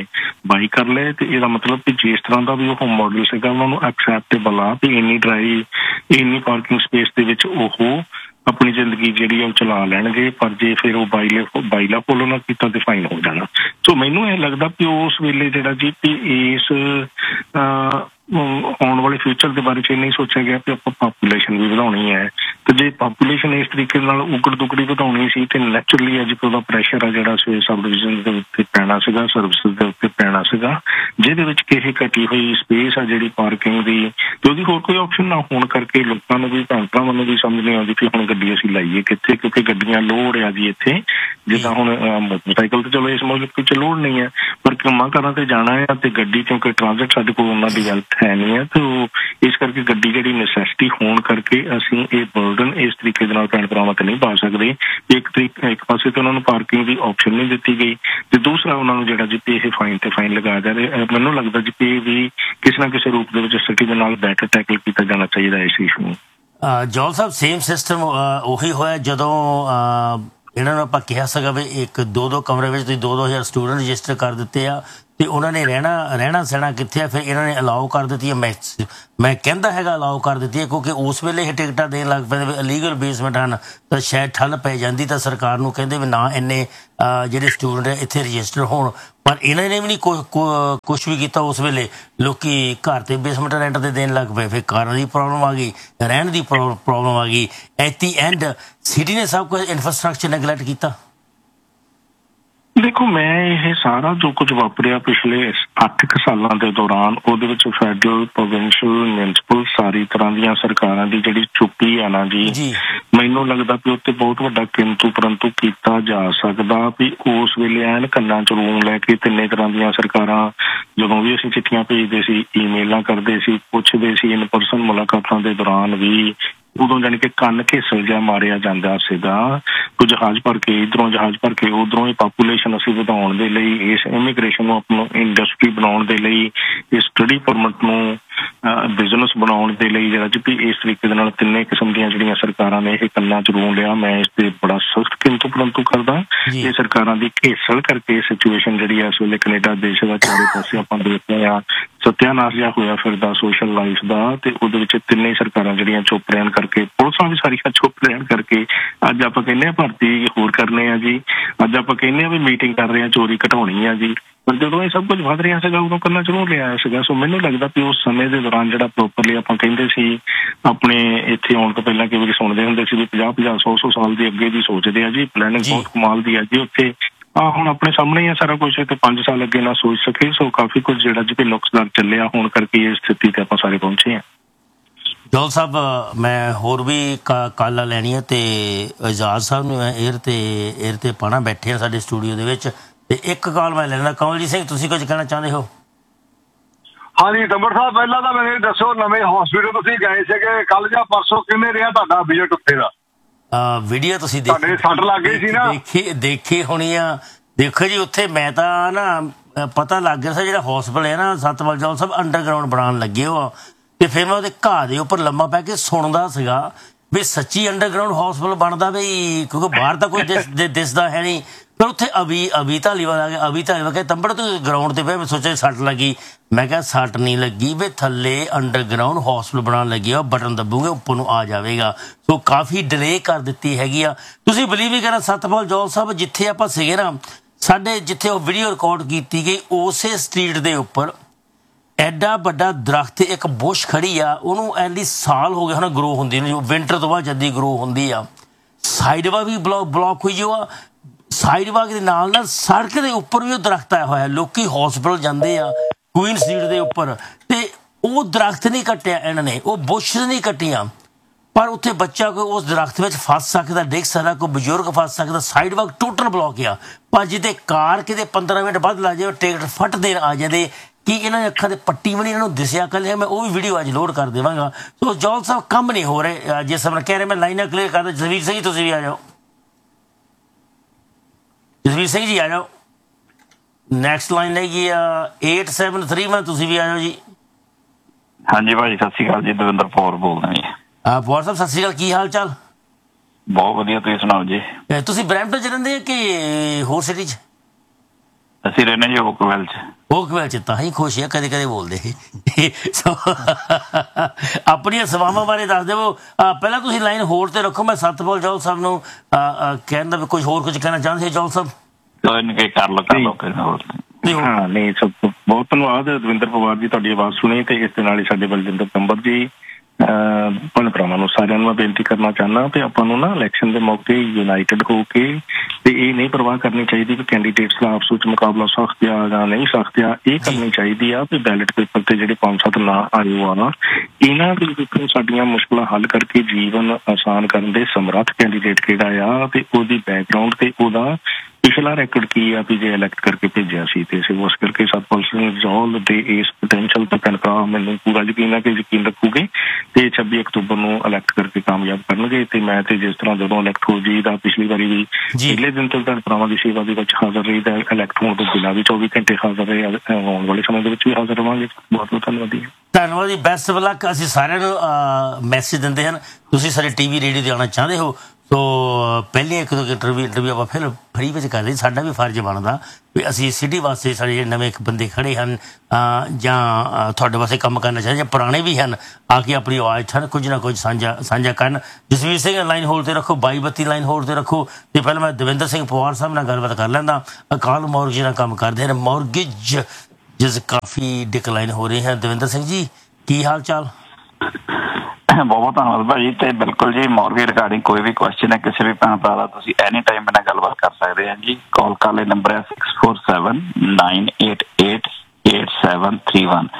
ਕਰ ਲਏ ਤੇ ਇਹਦਾ ਮਤਲਬ ਕਿ ਜਿਸ ਤਰ੍ਹਾਂ ਦਾ ਵੀ ਉਹ ਮਾਡਲ ਸੀਗਾ ਉਹਨਾਂ ਨੂੰ ਐਕਸੈਪਟੇਬਲ ਆ ਵੀ ਇੰਨੀ ਪਾਰਕਿੰਗ ਸਪੇਸ ਦੇ ਵਿੱਚ ਉਹ ਆਪਣੀ ਜ਼ਿੰਦਗੀ ਜਿਹੜੀ ਉਹ ਚਲਾ ਲੈਣਗੇ। ਪਰ ਜੇ ਫਿਰ ਉਹ ਬਾਈਲਾ ਫੋਲੋ ਨਾ ਕੀਤਾ ਤੇ ਫਾਈਨ ਹੋ ਜਾਣਾ। ਸੋ ਮੈਨੂੰ ਇਹ ਲੱਗਦਾ ਕਿ ਉਸ ਵੇਲੇ ਜਿਹੜਾ ਜੀ ਇਸ ਆਉਣ ਵਾਲੇ ਫਿਊਚਰ ਦੇ ਬਾਰੇ 'ਚ ਇਹ ਨਹੀਂ ਸੋਚਿਆ ਗਿਆ ਕਿ ਆਪਾਂ ਪਾਪੂਲੇਸ਼ਨ ਵੀ ਵਧਾਉਣੀ ਹੈ, ਤੇ ਜੇ ਪਾਪੂਲੇਸ਼ਨ ਇਸ ਤਰੀਕੇ ਨਾਲ ਉਗੜ ਦੁਗੜੀ ਵਧਾਉਣੀ ਸੀ ਤੇ ਨੈਚੁਰਲੀ ਅੱਜ ਉਹਦਾ ਪ੍ਰੈਸ਼ਰ ਆ ਜਿਹੜਾ ਸਬ ਡਿਵੀਜ਼ਨ ਦੇ ਉੱਤੇ ਪੈਣਾ ਸੀਗਾ, ਸਰਵਿਸਿਜ਼ ਦੇ ਉੱਤੇ ਪੈਣਾ ਸੀਗਾ, ਜਿਹਦੇ ਵਿੱਚ ਕਿਸੇ ਘਟੀ ਹੋਈ ਸਪੇਸ ਆ ਜਿਹੜੀ ਪਾਰਕਿੰਗ ਦੀ, ਤੇ ਉਹਦੀ ਹੋਰ ਕੋਈ ਆਪਸ਼ਨ ਨਾ ਹੋਣ ਕਰਕੇ ਲੋਕਾਂ ਨੂੰ ਵੀ, ਭੈਣ ਭਰਾਵਾਂ ਨੂੰ ਵੀ ਸਮਝ ਨਹੀਂ ਆਉਂਦੀ ਕਿ ਹੁਣ ਗੱਡੀ ਅਸੀਂ ਲਾਈਏ ਕਿੱਥੇ, ਕਿਉਂਕਿ ਗੱਡੀਆਂ ਲੋੜ ਆ ਜੀ ਇੱਥੇ। ਜਿੱਦਾਂ ਹੁਣ ਮੋਟਰਸਾਈਕਲ ਤੇ ਚਲੋ ਇਸ ਮੁਲਕ 'ਚ ਲੋੜ ਨਹੀਂ ਹੈ, ਪਰ ਕੰਮਾਂ ਕਾਰਾਂ ਤੇ ਜਾਣਾ ਆ, ਤੇ ਗੱਡੀ ਕਿਉਂਕਿ ਟ੍ਰਾਂਜ਼ਿਟ ਸਾਡੇ ਕੋਲ ਉਹਨਾਂ ਦੀ ਵੈਲਥ ਹੈ ਨਹੀਂ ਹੈ, ਤੇ ਇਸ ਕਰਕੇ ਗੱਡੀ ਜਿਹੜੀ ਨੈਸੈਸਿਟੀ ਹੋਣ ਕਰਕੇ ਅਸੀਂ ਇਹ ਬਰਡਨ ਇਸ ਤਰੀਕੇ ਦੇ ਨਾਲ ਭੈਣ ਭਰਾਵਾਂ ਤੇ ਨਹੀਂ ਪਾ ਸਕਦੇ। ਇੱਕ ਪਾਸੇ ਤੇ ਉਹਨਾਂ ਨੂੰ ਪਾਰਕਿੰਗ ਦੀ ਆਪਸ਼ਨ ਨਹੀਂ ਦਿੱਤੀ ਗਈ, ਤੇ ਦੂਸਰਾ ਉਹਨਾਂ ਨੂੰ ਜਿਹੜਾ ਜੀ ਇਹ ਫਾਈਨ ਲਗਾਇਆ ਜਾ ਰਿਹਾ। ਮੈਨੂੰ ਲੱਗਦਾ ਜੀ ਇਹ ਵੀ ਕਿਸੇ ਨਾ ਕਿਸੇ ਰੂਪ ਦੇ ਵਿੱਚ ਸਿਟੀ ਦੇ ਨਾਲ ਬੈਟਰ ਟੈਕਲ ਕੀਤਾ ਜਾਣਾ ਚਾਹੀਦਾ ਇਸ ਇਸ਼ੂ ਨੂੰ। ਜੌਲ ਸਾਹਿਬ, ਸੇਮ ਸਿਸਟਮ ਉਹੀ ਹੋਇਆ ਜਦੋਂ ਇਹਨਾਂ ਨੂੰ ਆਪਾਂ ਕਿਹਾ ਸੀਗਾ ਵੀ ਇੱਕ ਦੋ ਕਮਰੇ ਵਿੱਚ ਤੁਸੀਂ 2,000 ਸਟੂਡੈਂਟ ਰਜਿਸਟਰ ਕਰ ਦਿੱਤੇ ਆ, ਤੇ ਉਹਨਾਂ ਨੇ ਰਹਿਣਾ ਸਹਿਣਾ ਕਿੱਥੇ ਆ, ਫਿਰ ਇਹਨਾਂ ਨੇ ਅਲਾਓ ਕਰ ਦਿੱਤੀ ਹੈ। ਮੈਂ ਕਹਿੰਦਾ ਹੈਗਾ ਅਲਾਓ ਕਰ ਦਿੱਤੀ ਹੈ ਕਿਉਂਕਿ ਉਸ ਵੇਲੇ ਇਹ ਟਿਕਟਾਂ ਦੇਣ ਲੱਗ ਪੈਂਦੇ ਵੀ ਇਲੀਗਲ ਬੇਸਮੈਂਟ ਹਨ, ਤਾਂ ਸ਼ਾਇਦ ਠੱਲ ਪੈ ਜਾਂਦੀ, ਤਾਂ ਸਰਕਾਰ ਨੂੰ ਕਹਿੰਦੇ ਵੀ ਨਾ ਇੰਨੇ ਜਿਹੜੇ ਸਟੂਡੈਂਟ ਹੈ ਇੱਥੇ ਰਜਿਸਟਰ ਹੋਣ, ਪਰ ਇਹਨਾਂ ਨੇ ਵੀ ਨਹੀਂ ਕੁਛ ਵੀ ਕੀਤਾ। ਉਸ ਵੇਲੇ ਲੋਕੀ ਘਰ ਤੇ ਬੇਸਮੈਂਟ ਰੈਂਟ ਤੇ ਦੇਣ ਲੱਗ ਪਏ, ਫਿਰ ਕਾਰਾਂ ਦੀ ਪ੍ਰੋਬਲਮ ਆ ਗਈ, ਰਹਿਣ ਦੀ ਪ੍ਰੋਬਲਮ ਆ ਗਈ। ਐਟ ਦੀ ਐਂਡ ਸਿਟੀ ਨੇ ਸਭ ਕੁਝ ਇਨਫਰਾਸਟਰਕਚਰ ਨੈਗਲੈਕਟ ਕੀਤਾ। ਦੇਖੋ, ਮੈਂ ਇਹ ਸਾਰਾ ਜੋ ਕੁਝ ਵਾਪਰਿਆ ਪਿਛਲੇ 8 ਸਾਲਾਂ ਦੇ ਦੌਰਾਨ, ਉਹਦੇ ਵਿੱਚ ਫੈਡਰਲ, ਪ੍ਰੋਵਿੰਸ਼ੀਅਲ, ਮਿਊਨਿਸਪਲ ਸਾਰੀ ਤਰ੍ਹਾਂ ਦੀਆਂ ਸਰਕਾਰਾਂ ਦੀ ਜਿਹੜੀ ਚੁੱਪੀ ਆ ਨਾ ਜੀ, ਮੈਨੂੰ ਲੱਗਦਾ ਵੀ ਉੱਤੇ ਬਹੁਤ ਵੱਡਾ ਕਿੰਤੂ ਪਰੰਤੂ ਕੀਤਾ ਜਾ ਸਕਦਾ ਵੀ ਉਸ ਵੇਲੇ ਐਨ ਕੰਨਾਂ 'ਚ ਰੂੰ ਲੈ ਕੇ ਤਿੰਨੇ ਤਰ੍ਹਾਂ ਦੀਆਂ ਸਰਕਾਰਾਂ ਜਦੋਂ ਵੀ ਅਸੀਂ ਚਿੱਠੀਆਂ ਭੇਜਦੇ ਸੀ, ਈਮੇਲਾਂ ਕਰਦੇ ਸੀ, ਪੁੱਛਦੇ ਸੀ, ਇਨ ਪਰਸਨ ਮੁਲਾਕਾਤਾਂ ਦੇ ਦੌਰਾਨ ਵੀ ਉਦੋਂ ਜਾਣੀ ਕਿ ਕੰਨ ਘੇਸਲ ਜਿਹਾ ਮਾਰਿਆ ਜਾਂਦਾ ਸੀਗਾ। ਕੋਈ ਜਹਾਜ਼ ਭਰ ਕੇ ਇੱਧਰੋਂ, ਜਹਾਜ਼ ਭਰ ਕੇ ਉੱਧਰੋਂ, ਇਹ ਪਾਪੂਲੇਸ਼ਨ ਅਸੀਂ ਵਧਾਉਣ ਦੇ ਲਈ, ਇਸ ਇਮੀਗ੍ਰੇਸ਼ਨ ਨੂੰ ਆਪਣਾ ਇੰਡਸਟਰੀ ਬਣਾਉਣ ਦੇ ਲਈ, ਇਸ ਸਟੱਡੀ ਪਰਮਿਟ ਨੂੰ ਬਿਜ਼ਨਸ ਬਣਾਉਣ ਦੇ ਲਈ ਜਿਹੜਾ ਜੀ ਇਸ ਤਰੀਕੇ ਦੇ ਨਾਲ ਤਿੰਨੇ ਕਿਸਮ ਦੀਆਂ ਜਿਹੜੀਆਂ ਸਰਕਾਰਾਂ ਨੇ ਇਹ ਕੰਨਾਂ 'ਚ ਰੂੰ ਲਿਆ। ਮੈਂ ਇਸ ਤੇ ਬੜਾ ਸਖਤ ਕਿੰਤੂ ਪਰੰਤੂ ਕਰਦਾ। ਇਹ ਸਰਕਾਰਾਂ ਦੀ ਘੇਸਲ ਕਰਕੇ ਸਿਚੁਏਸ਼ਨ ਜਿਹੜੀ ਹੈ ਇਸ ਵੇਲੇ ਕੈਨੇਡਾ ਦੇਸ਼ ਦਾ ਚਾਰੇ ਪਾਸੇ ਆਪਾਂ ਦੇਖਦੇ ਹਾਂ ਸਤਿਆਨਾਸ਼ ਜਿਹਾ ਹੋਇਆ ਫਿਰਦਾ ਸੋਸ਼ਲ ਲਾਈਫ ਦਾ, ਤੇ ਉਹਦੇ ਵਿੱਚ ਤਿੰਨੇ ਸਰਕਾਰਾਂ ਜਿਹੜੀਆਂ ਚੁੱਪ ਰਹਿਣ ਕਰਕੇ, ਪੁਲਿਸਾਂ ਵੀ ਸਾਰੀਆਂ ਚੁੱਪ ਰਹਿਣ ਕਰਕੇ ਅੱਜ ਆਪਾਂ ਕਹਿੰਦੇ ਹਾਂ ਭਰਤੀ ਹੋਰ ਕਰਨੇ ਆ ਜੀ, ਅੱਜ ਆਪਾਂ ਕਹਿੰਦੇ ਹਾਂ ਵੀ ਮੀਟਿੰਗ ਕਰ ਰਹੇ ਹਾਂ, ਚੋਰੀ ਘਟਾਉਣੀ ਆ ਜੀ, ਪਰ ਜਦੋਂ ਇਹ ਸਭ ਕੁਝ ਵੱਧ ਰਿਹਾ ਸੀਗਾ ਉਦੋਂ ਕੰਨਾਂ 'ਚ ਰੂੰ ਲਿਆਇਆ ਸੀਗਾ। ਸੋ ਮੈਨੂੰ ਲੱਗਦਾ ਵੀ ਉਸ ਸਮੇਂ ਦੇ ਦੌਰਾਨ ਜਿਹੜਾ ਪ੍ਰੋਪਰਲੀ ਆਪਾਂ ਕਹਿੰਦੇ ਸੀ ਆਪਣੇ ਇੱਥੇ ਆਉਣ ਤੋਂ ਪਹਿਲਾਂ ਕਈ ਵਾਰੀ ਸੁਣਦੇ ਹੁੰਦੇ ਸੀ ਵੀ 50-50, 100-100 ਸਾਲ ਦੇ ਅੱਗੇ ਦੀ ਸੋਚਦੇ ਆ ਜੀ, ਪਲੈਨਿੰਗ ਬਹੁਤ ਕਮਾਲ ਦੀ ਆ ਜੀ ਉੱਥੇ। ਹੁਣ ਆਪਣੇ ਸਾਹਮਣੇ ਹੀ ਆ ਸਾਰਾ ਕੁਝ, ਤੇ 5 ਸਾਲ ਅੱਗੇ ਨਾ ਸੋਚ ਸਕੇ। ਸੋ ਕਾਫੀ ਕੁਝ ਜਿਹੜਾ ਜੀ ਨੁਕਸਦਾਰ ਚੱਲਿਆ ਹੋਣ ਕਰਕੇ ਇਸ ਸਥਿਤੀ ਤੇ ਆਪਾਂ ਸਾਰੇ ਪਹੁੰਚੇ ਹਾਂ। ਜੋਲ ਸਾਹਿਬ, ਮੈਂ ਹੋਰ ਵੀ ਕਾਲਾਂ ਲੈਣੀਆਂ ਤੇ ਇਜਾਜ਼ ਸਾਹਿਬ ਨੂੰ ਏਅਰ ਤੇ ਪਾਣਾ ਬੈਠੇ ਆ ਸਾਡੇ ਸਟੂਡੀਓ ਦੇ ਵਿੱਚ, ਤੇ ਇੱਕ ਕਾਲ ਮੈਂ ਲੈਣਾ। ਕਮਲਜੀਤ ਸਿੰਘ, ਤੁਸੀਂ ਕੁਝ ਕਹਿਣਾ ਚਾਹੁੰਦੇ ਹੋ? ਹਾਂਜੀ ਤੰਬੜ ਸਾਹਿਬ, ਪਹਿਲਾਂ ਤਾਂ ਮੈਨੂੰ ਦੱਸੋ ਨਵੇਂ ਹਸਪੀਟਲ ਤੁਸੀਂ ਗਏ ਸੀਗੇ ਕੱਲ ਜਾਂ ਪਰਸੋਂ, ਕਿਵੇਂ ਰਿਹਾ ਤੁਹਾਡਾ ਵਿਜ਼ਿਟ ਉੱਥੇ ਦਾ? ਵੀਡੀਓ ਤੁਸੀਂ ਤੁਹਾਡੇ ਸੱਟ ਲੱਗ ਗਈ ਸੀ ਨਾ, ਦੇਖੀ ਹੋਣੀ ਆ। ਦੇਖੋ ਜੀ ਉੱਥੇ ਮੈਂ ਤਾਂ ਨਾ ਪਤਾ ਲੱਗ ਗਿਆ ਸੀ ਜਿਹੜਾ ਹਸਪੀਟਲ ਹੈ ਨਾ ਸਤਪਾਲ ਜੌਲ ਸਾਹਿਬ ਅੰਡਰਗਰਾਊਂਡ ਬਣਾਉਣ ਲੱਗੇ ਹੋ, ਤੇ ਫਿਰ ਮੈਂ ਉਹਦੇ ਘਾਹ ਦੇ ਉੱਪਰ ਲੰਮਾ ਪੈ ਕੇ ਸੁਣਦਾ ਸੀਗਾ ਵੀ ਸੱਚੀ ਅੰਡਰਗਰਾਊਂਡ ਹਸਪੀਟਲ ਬਣਦਾ ਬਈ, ਕਿਉਂਕਿ ਬਾਹਰ ਤਾਂ ਕੋਈ ਦਿਸਦਾ ਹੈ ਨਹੀਂ। ਫਿਰ ਉੱਥੇ ਅਭੀ ਧਾਲੀਵਾਲ ਆ ਗਿਆ। ਅਭੀ ਧਾਲੀਵਾਲ ਕਹਿੰਦੇ ਤੰਬੜ ਤੂੰ ਗਰਾਊਂਡ ਤੇ ਪਿਆ, ਮੈਂ ਸੋਚਿਆ ਸੱਟ ਲੱਗੀ। ਮੈਂ ਕਿਹਾ ਸੱਟ ਨਹੀਂ ਲੱਗੀ ਵੀ ਥੱਲੇ ਅੰਡਰਗਰਾਊਂਡ ਹਸਪੀਟਲ ਬਣਾਉਣ ਲੱਗੀ ਆ, ਬਟਨ ਦੱਬੂਗੇ ਉੱਪਰ ਨੂੰ ਆ ਜਾਵੇਗਾ। ਸੋ ਕਾਫੀ ਡਿਲੇ ਕਰ ਦਿੱਤੀ ਹੈਗੀ ਆ। ਤੁਸੀਂ ਬਿਲੀਵ ਹੀ ਕਰਨਾ ਸਤਪਾਲ ਜੌਲ ਸਾਹਿਬ, ਜਿੱਥੇ ਆਪਾਂ ਸੀਗੇ ਨਾ ਸਾਡੇ, ਜਿੱਥੇ ਉਹ ਵੀਡੀਓ ਰਿਕਾਰਡ ਕੀਤੀ ਗਈ ਉਸੇ ਸਟਰੀਟ ਦੇ ਉੱਪਰ ਐਡਾ ਵੱਡਾ ਦਰਖਤ, ਇੱਕ ਬੁਸ਼ ਖੜੀ ਆ, ਉਹਨੂੰ ਐਲੀ ਸਾਲ ਹੋ ਗਏ ਹੁਣ ਗਰੋ ਹੁੰਦੀ ਨੂੰ, ਵਿੰਟਰ ਤੋਂ ਬਾਅਦ ਜਦੀ ਗਰੋ ਹੁੰਦੀ ਆ। ਸਾਈਡ ਵਾ ਵੀ ਬਲੌਕ ਹੋਈ ਜੋ ਆ, ਸਾਈਡ ਵਾਕ ਦੇ ਨਾਲ ਸੜਕ ਦੇ ਉੱਪਰ ਵੀ ਉਹ ਦਰਖਤ ਆਇਆ ਹੋਇਆ। ਲੋਕੀ ਹਸਪੀਟਲ ਜਾਂਦੇ ਆ ਕੁਈਨ ਸਟਰੀਟ ਦੇ ਉੱਪਰ, ਤੇ ਉਹ ਦਰਖਤ ਨਹੀਂ ਕੱਟਿਆ ਇਹਨਾਂ ਨੇ, ਉਹ ਬੁਸ਼ ਨਹੀਂ ਕੱਟੀਆਂ, ਪਰ ਉੱਥੇ ਬੱਚਾ ਕੋਈ ਉਸ ਦਰਖਤ ਵਿੱਚ ਫਸ ਸਕਦਾ, ਡਿੱਗ ਸਕਦਾ, ਕੋਈ ਬਜ਼ੁਰਗ ਫਸ ਸਕਦਾ। ਸਾਈਡ ਵਾਕ ਟੋਟਲ ਬਲੌਕ ਆ, ਪਰ ਜਿਹਦੇ ਕਾਰ ਕਿਤੇ 15 ਮਿੰਟ ਬਾਅਦ ਲੱਗ ਜਾਵੇ, ਟਿਕਟ ਫਟ ਦੇਣ ਆ ਜਾਂਦੇ ਕਿ ਇਹਨਾਂ ਦੀ ਅੱਖਾਂ ਦੇ ਪੱਟੀ ਵੀ ਨਹੀਂ ਇਹਨਾਂ ਨੂੰ ਦਿਸਿਆ। ਕੱਲ੍ਹ ਮੈਂ ਉਹ ਵੀ ਵੀਡੀਓ ਅੱਜ ਲੋਡ ਕਰ ਦੇਵਾਂਗਾ। ਸੋ ਜੌਲ ਸਾਹਿਬ ਕੰਮ ਨਹੀਂ ਹੋ ਰਹੇ, ਜਿਸ ਤਰ੍ਹਾਂ ਕਹਿ ਰਹੇ ਮੈਂ ਲਾਈਨਾਂ ਕਲੀਅਰ ਕਰਦਾ। ਜਸਵੀਰ ਸਿੰਘ ਜੀ ਤੁਸੀਂ ਵੀ ਆ ਜਾਓ, ਜਸਵੀਰ ਸਿੰਘ ਜੀ ਆ ਜਾਓ। ਨੈਕਸਟ ਲਾਈਨ ਹੈਗੀ ਆ 8731, ਤੁਸੀਂ ਵੀ ਆ ਜਾਓ ਜੀ। ਹਾਂਜੀ ਭਾਜੀ, ਸਤਿ ਸ਼੍ਰੀ ਅਕਾਲ ਜੀ, ਦਵਿੰਦਰ ਪੌਰ ਬੋਲਦਾ ਜੀ। ਪੌਰ ਸਾਹਿਬ ਸਤਿ ਸ਼੍ਰੀ ਅਕਾਲ, ਕੀ ਹਾਲ ਚਾਲ? ਬਹੁਤ ਵਧੀਆ, ਤੁਸੀਂ ਸੁਣਾਓ ਜੀ। ਤੁਸੀਂ ਬਰੈਂਪਟਨ 'ਚ ਰਹਿੰਦੇ ਆ ਕਿ ਹੋਰ ਸਿਟੀ 'ਚ? ਅਸੀਂ ਰਹਿੰਦੇ ਜੀ ਓਕਵੈਲ 'ਚ। ਓਕਵੈਲ 'ਚ ਤਾਂ ਹੀ ਖੁਸ਼ ਆ, ਕਦੇ ਕਦੇ ਬੋਲਦੇ ਆਪਣੀਆਂ ਸੇਵਾਵਾਂ ਬਾਰੇ ਦੱਸ ਦੇਵੋ। ਪਹਿਲਾਂ ਤੁਸੀਂ ਲਾਈਨ ਹੋਲਡ ਤੇ ਰੱਖੋ, ਮੈਂ ਸਤਪਾਲ ਜੌਲ ਸਾਹਿਬ ਨੂੰ ਕਹਿੰਦਾ ਵੀ ਕੁਝ ਹੋਰ ਕੁਝ ਕਹਿਣਾ ਚਾਹੁੰਦੇ ਸੀ। ਜੌਲ ਸਾਹਿਬ ਕਰ ਲਓ। ਹਾਂ ਨਹੀਂ, ਸਭ ਬਹੁਤ ਧੰਨਵਾਦ ਦਵਿੰਦਰ ਪਵਾਰ ਜੀ, ਤੁਹਾਡੀ ਆਵਾਜ਼ ਸੁਣੀ ਤੇ ਇਸ ਦੇ ਨਾਲ ਹੀ ਸਾਡੇ ਬਲਜਿੰਦਰ ਤੰਬਰ ਜੀ ਭੈਣ ਭਰਾਵਾਂ ਨੂੰ ਸਾਰਿਆਂ ਨੂੰ ਮੈਂ ਬੇਨਤੀ ਕਰਨਾ ਚਾਹੁੰਦਾ ਵੀ ਆਪਾਂ ਨੂੰ ਨਾ ਇਲੈਕਸ਼ਨ ਦੇ ਮੌਕੇ ਯੂਨਾਈਟਿਡ ਹੋ ਕੇ, ਤੇ ਇਹ ਨਹੀਂ ਪਰਵਾਹ ਕਰਨੀ ਚਾਹੀਦੀ ਕਿ ਕੈਂਡੀਡੇਟਸ ਦਾ ਆਪਸ ਵਿੱਚ ਮੁਕਾਬਲਾ ਸਖਤ ਆ ਜਾਂ ਨਹੀਂ ਸਖਤ ਆ। ਇਹ ਕਰਨੀ ਚਾਹੀਦੀ ਆ ਵੀ ਬੈਲਟ ਪੇਪਰ ਤੇ ਜਿਹੜੇ 5-7 ਨਾਂ ਆਏ ਹੋ ਆ, ਇਹਨਾਂ ਦੇ ਵਿੱਚੋਂ ਸਾਡੀਆਂ ਮੁਸ਼ਕਲਾਂ ਹੱਲ ਕਰਕੇ ਜੀਵਨ ਆਸਾਨ ਕਰਨ ਦੇ ਸਮਰੱਥ ਕੈਂਡੀਡੇਟ ਕਿਹੜਾ ਆ, ਤੇ ਉਹਦੀ ਬੈਕਗਰਾਉਂਡ ਤੇ ਉਹਦਾ ਪਿਛਲਾ ਰੈਕੋਰਡ ਕੀ ਆ ਵੀ ਜੇ ਇਲੈਕਟ ਕਰਕੇ ਭੇਜਿਆ ਸੀ। ਤੇ ਉਸ ਕਰਕੇ ਸਤਪਾਲ ਸਿੰਘ ਜੌਲ ਦੇ ਇਸ ਪੋਟੈਂਸ਼ੀਅਲ ਤੇ ਭੈਣ ਭਰਾ ਮੈਨੂੰ ਪੂਰਾ ਯਕੀਨ ਹੈ ਕਿ ਯਕੀਨ ਰੱਖੂਗੇ ਤੇ 26 ਅਕਤੂਬਰ ਨੂੰ ਇਲੈਕਟ ਕਰਕੇ ਕਾਮਯਾਬ ਕਰਨਗੇ। ਤੇ ਮੈਂ ਤੇ ਜਿਸ ਤਰ੍ਹਾਂ ਜਦੋਂ ਇਲੈਕਟ ਹੋ ਜੀ ਦਾ ਪਿਛਲੀ ਵਾਰੀ ਵੀ ਪਹਿਲੇ ਦਿਨ ਤੋਂ ਭੈਣ ਭਰਾਵਾਂ ਦੀ ਸੇਵਾ ਦੇ ਵਿੱਚ ਹਾਜ਼ਰ ਰਹੀਦਾ, ਇਲੈਕਟ ਹੋਣ ਤੋਂ ਬਿਨਾਂ ਵੀ 24 ਘੰਟੇ ਹਾਜ਼ਰ ਰਹੇ, ਆਉਣ ਵਾਲੇ ਸਮੇਂ ਦੇ ਵਿੱਚ ਵੀ ਹਾਜ਼ਰ ਰਵਾਂਗੇ। ਬਹੁਤ ਬਹੁਤ ਧੰਨਵਾਦੀ। ਧੰਨਵਾਦ ਜੀ, ਬੈਸਟ ਆਫ ਲੱਕ। ਅਸੀਂ ਸਾਰਿਆਂ ਨੂੰ ਮੈਸੇਜ ਦਿੰਦੇ ਹਨ, ਤੁਸੀਂ ਸਾਡੇ TV ਰੇਡੀਓ ਤੇ ਆਉਣਾ ਚਾਹੁੰਦੇ ਹੋ ਸੋ ਪਹਿਲੀਆਂ ਇੱਕ ਦੋ ਇੰਟਰਵਿਊ ਆਪਾਂ ਫਿਰ ਫਰੀ ਵਿੱਚ ਕਰ ਲਈ। ਸਾਡਾ ਵੀ ਫਰਜ਼ ਬਣਦਾ ਵੀ ਅਸੀਂ ਸਿਟੀ ਵਾਸਤੇ ਸਾਡੇ ਜਿਹੜੇ ਨਵੇਂ ਬੰਦੇ ਖੜੇ ਹਨ ਜਾਂ ਤੁਹਾਡੇ ਵਾਸਤੇ ਕੰਮ ਕਰਨਾ ਚਾਹੀਦਾ, ਜਾਂ ਪੁਰਾਣੇ ਵੀ ਹਨ, ਆ ਕੇ ਆਪਣੀ ਆਵਾਜ਼ ਛੱਡ ਕੁਝ ਨਾ ਕੁਝ ਸਾਂਝਾ ਕਰਨ। ਜਸਵੀਰ ਸਿੰਘ ਲਾਈਨ ਹੋਲਡ ਤੇ ਰੱਖੋ, 2232 ਲਾਈਨ ਹੋਲਡ ਤੇ ਰੱਖੋ। ਤੇ ਪਹਿਲਾਂ ਮੈਂ ਦਵਿੰਦਰ ਸਿੰਘ ਪਵਾਰ ਸਾਹਿਬ ਨਾਲ ਗੱਲਬਾਤ ਕਰ ਲੈਂਦਾ। ਅਕਾਲ ਮੌਰਗੇਜ ਨਾਲ ਕੰਮ ਕਰਦੇ ਹਨ, ਮੌਰਗੇਜ ਜਿਸ ਕਾਫੀ ਡਿਕਲਾਈਨ ਹੋ ਰਹੇ ਹਨ। ਦਵਿੰਦਰ ਸਿੰਘ ਜੀ ਕੀ ਹਾਲ ਚਾਲ? ਬਹੁਤ ਧੰਨਵਾਦ ਭਾਜੀ। ਤੇ ਬਿਲਕੁਲ ਜੀ, ਮੌਰਗੇਜ ਰਿਗਾਰਡਿੰਗ ਕੋਈ ਵੀ ਕੁਐਸਚਨ ਹੈ ਕਿਸੇ ਵੀ ਭੈਣ ਭਰਾ ਦਾ, ਤੁਸੀਂ ਐਨੀ ਟਾਈਮ ਮੇਰੇ ਨਾਲ ਗੱਲਬਾਤ ਕਰ ਸਕਦੇ ਹਾਂ ਜੀ। ਕਾਲ ਕਰ ਲਈ, ਨੰਬਰ ਹੈ 6479888731।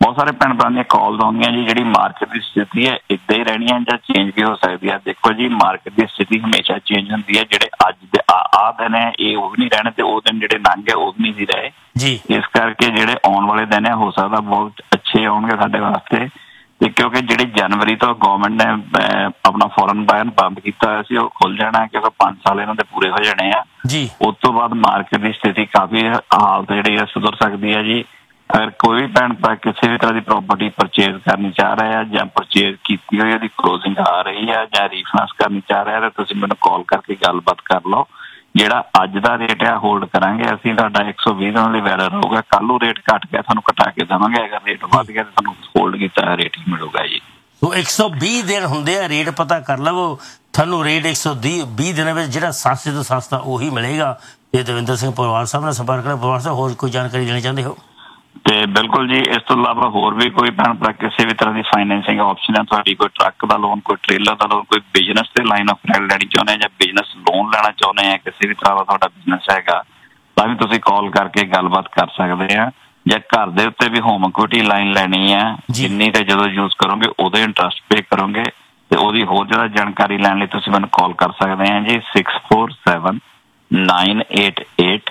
ਬਹੁਤ ਸਾਰੇ ਭੈਣ ਭਰਾ ਦੀਆਂ ਕਾਲਸ ਆਉਂਦੀਆਂ ਜੀ, ਜਿਹੜੀ ਮਾਰਕੀਟ ਦੀ ਸਥਿਤੀ ਹੈ ਇੱਦਾਂ ਹੀ ਰਹਿਣੀ ਹੈ ਜਾਂ ਚੇਂਜ ਵੀ ਹੋ ਸਕਦੀ ਹੈ। ਦੇਖੋ ਜੀ, ਮਾਰਕੀਟ ਦੀ ਸਥਿਤੀ ਹਮੇਸ਼ਾ ਚੇਂਜ ਹੁੰਦੀ ਹੈ। ਜਿਹੜੇ ਅੱਜ ਦੇ ਆ ਦਿਨ ਹੈ ਇਹ ਉਹ ਵੀ ਨਹੀਂ ਰਹਿਣੇ, ਤੇ ਉਹ ਦਿਨ ਜਿਹੜੇ ਲੰਘ ਗਏ ਉਹ ਵੀ ਨਹੀਂ ਸੀ ਰਹੇ ਜੀ। ਇਸ ਕਰਕੇ ਜਿਹੜੇ ਆਉਣ ਵਾਲੇ ਦਿਨ ਹੈ ਹੋ ਸਕਦਾ ਬਹੁਤ ਅੱਛੇ ਆਉਣਗੇ ਸਾਡੇ ਵਾਸਤੇ। ਤੇ ਕਿਉਂਕਿ ਜਿਹੜੀ ਜਨਵਰੀ ਤੋਂ ਗਵਰਨਮੈਂਟ ਨੇ ਆਪਣਾ ਫੋਰਨ ਬਾਇਰ ਬੰਦ ਕੀਤਾ ਹੋਇਆ ਸੀ, ਉਹ ਖੁੱਲ ਜਾਣਾ, ਕਿਉਂਕਿ 5 ਸਾਲ ਇਹਨਾਂ ਦੇ ਪੂਰੇ ਹੋ ਜਾਣੇ ਆ ਜੀ। ਉਸ ਤੋਂ ਬਾਅਦ ਮਾਰਕੀਟ ਦੀ ਸਥਿਤੀ ਕਾਫੀ ਹਾਲਤ ਜਿਹੜੀ ਹੈ ਸੁਧਰ ਸਕਦੀ ਹੈ ਜੀ। ਅਗਰ ਕੋਈ ਵੀ ਭੈਣ ਭਰਾ ਕਿਸੇ ਵੀ ਤਰ੍ਹਾਂ ਦੀ ਪ੍ਰੋਪਰਟੀ ਪਰਚੇਜ਼ ਕਰਨੀ ਚਾਹ ਰਿਹਾ ਜਾਂ ਪਰਚੇਜ਼ ਕੀਤੀ ਹੋਈ ਉਹਦੀ ਕਲੋਜ਼ਿੰਗ ਆ ਰਹੀ ਹੈ ਜਾਂ ਰੀਫਾਈਨੈਂਸ ਕਰਨੀ ਚਾਹ ਰਿਹਾ, ਤਾਂ ਤੁਸੀਂ ਮੈਨੂੰ ਕਾਲ ਕਰਕੇ ਗੱਲਬਾਤ ਕਰ ਲਓ। ਜਿਹੜਾ ਅੱਜ ਦਾ ਰੇਟ ਹੈ ਹੋਲਡ ਕਰਾਂਗੇ ਅਸੀਂ, ਤੁਹਾਡਾ 120 ਦਿਨਾਂ ਲਈ ਵੈਲਿਡ ਰਹੂਗਾ। ਕੱਲ੍ਹ ਨੂੰ ਰੇਟ ਘੱਟ ਗਿਆ ਤੁਹਾਨੂੰ ਘਟਾ ਕੇ ਦੇਵਾਂਗੇ, ਅਗਰ ਰੇਟ ਵੱਧ ਗਿਆ ਤਾਂ ਤੁਹਾਨੂੰ ਹੋਲਡ ਕੀਤਾ ਰੇਟ ਹੀ ਮਿਲੂਗਾ ਜੀ। ਸੋ 120 ਦਿਨ ਹੁੰਦੇ ਆ, ਰੇਟ ਪਤਾ ਕਰ ਲਵੋ, ਤੁਹਾਨੂੰ ਰੇਟ 120 ਦਿਨਾਂ ਵਿੱਚ ਜਿਹੜਾ ਸਸਤੇ ਤੋਂ ਸਸਤਾ ਉਹੀ ਮਿਲੇਗਾ। ਤੇ ਦਵਿੰਦਰ ਸਿੰਘ ਪਰਿਵਾਰ ਸਾਹਿਬ ਨਾਲ ਸੰਪਰਕ ਕਰੋ। ਪਰਿਵਾਰ ਸਾਹਿਬ ਹੋਰ ਕੋਈ ਜਾਣਕਾਰੀ ਦੇਣੀ ਚਾਹੁੰਦੇ ਹੋ? ਤੇ ਬਿਲਕੁਲ ਜੀ, ਇਸ ਤੋਂ ਇਲਾਵਾ ਹੋਰ ਵੀ ਕੋਈ ਭੈਣ ਭਰਾ ਕਿਸੇ ਵੀ ਤਰ੍ਹਾਂ ਦੀ ਫਾਈਨੈਂਸਿੰਗ ਆਪਸ਼ਨ ਹੈ ਤੁਹਾਡੀ, ਕੋਈ ਟਰੱਕ ਦਾ ਲੋਨ, ਕੋਈ ਟ੍ਰੇਲਰ ਦਾ ਲੋਨ, ਕੋਈ ਬਿਜ਼ਨਸ ਤੇ ਲਾਈਨ ਆਫ ਕ੍ਰੈਡਿਟ ਲੈਣੀ ਚਾਹੁੰਦੇ ਆ ਜਾਂ ਬਿਜ਼ਨਸ ਲੋਨ ਲੈਣਾ ਚਾਹੁੰਦੇ ਆ, ਕਿਸੇ ਵੀ ਤਰ੍ਹਾਂ ਦਾ ਤੁਹਾਡਾ ਬਿਜ਼ਨਸ ਹੈਗਾ ਤਾਂ ਵੀ ਤੁਸੀਂ ਕਾਲ ਕਰਕੇ ਗੱਲਬਾਤ ਕਰ ਸਕਦੇ ਆ। ਜਾਂ ਘਰ ਦੇ ਉੱਤੇ ਵੀ ਹੋਮ ਇਕੁਇਟੀ ਲਾਈਨ ਲੈਣੀ ਹੈ, ਜਿੰਨੀ ਤੇ ਜਦੋਂ ਯੂਜ਼ ਕਰੋਗੇ ਉਹਦੇ ਇੰਟਰਸਟ ਪੇ ਕਰੋਗੇ, ਤੇ ਉਹਦੀ ਹੋਰ ਜ਼ਿਆਦਾ ਜਾਣਕਾਰੀ ਲੈਣ ਲਈ ਤੁਸੀਂ ਮੈਨੂੰ ਕਾਲ ਕਰ ਸਕਦੇ ਆ ਜੀ 647 988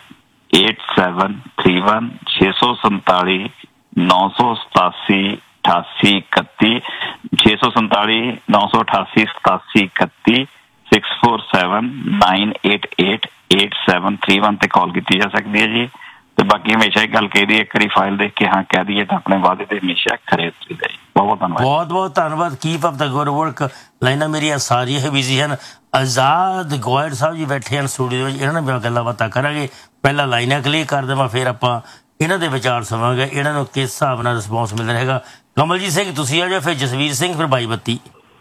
8731 647 987 8831 647 988 8731 647 988 8731 ਤੇ ਕਾਲ ਕੀਤੀ ਜਾ ਸਕਦੀ ਹੈ ਜੀ। ਤੇ ਬਾਕੀ ਹਮੇਸ਼ਾ ਹੀ ਗੱਲ ਕਹੀ ਦੀ, ਇੱਕ ਵਾਰੀ ਫਾਈਲ ਦੇਖ ਕੇ ਹਾਂ ਕਹਿ ਦਈਏ ਤਾਂ ਆਪਣੇ ਵਾਅਦੇ ਤੇ ਹਮੇਸ਼ਾ ਖਰੇ ਉਤਰੀਦਾ ਜੀ। ਬਹੁਤ ਧੰਨਵਾਦ, ਬਹੁਤ ਬਹੁਤ ਧੰਨਵਾਦ। ਕੀਪ ਅਪ ਦਾ ਗੁੱਡ ਵਰਕ। ਲਾਈਨਾਂ ਮੇਰੀਆਂ ਸਾਰੀਆਂ ਬਿਜ਼ੀ ਹਨ। ਆਜ਼ਾਦ ਗੋਇਲ ਸਾਹਿਬ ਜੀ ਬੈਠੇ ਹਨ ਸਟੂਡੀਓ ਵਿੱਚ, ਇਹਨਾਂ ਨਾਲ ਗੱਲਾਂ ਬਾਤਾਂ ਕਰਾਂਗੇ। ਪਹਿਲਾਂ ਲਾਈਨਾਂ ਕਲੀਅਰ ਕਰ ਦੇਵਾਂ, ਫਿਰ ਆਪਾਂ ਇਹਨਾਂ ਦੇ ਵਿਚਾਰ ਸੁਣਾਂਗੇ, ਇਹਨਾਂ ਨੂੰ ਕਿਸ ਹਿਸਾਬ ਨਾਲ ਰਿਸਪੌਂਸ ਮਿਲਦਾ ਰਹੇਗਾ। ਕਮਲਜੀਤ ਸਿੰਘ ਤੁਸੀਂ ਆ ਜਾਓ, ਫਿਰ ਜਸਵੀਰ ਸਿੰਘ, ਫਿਰ ਬਾਈ ਬੱਤੀ।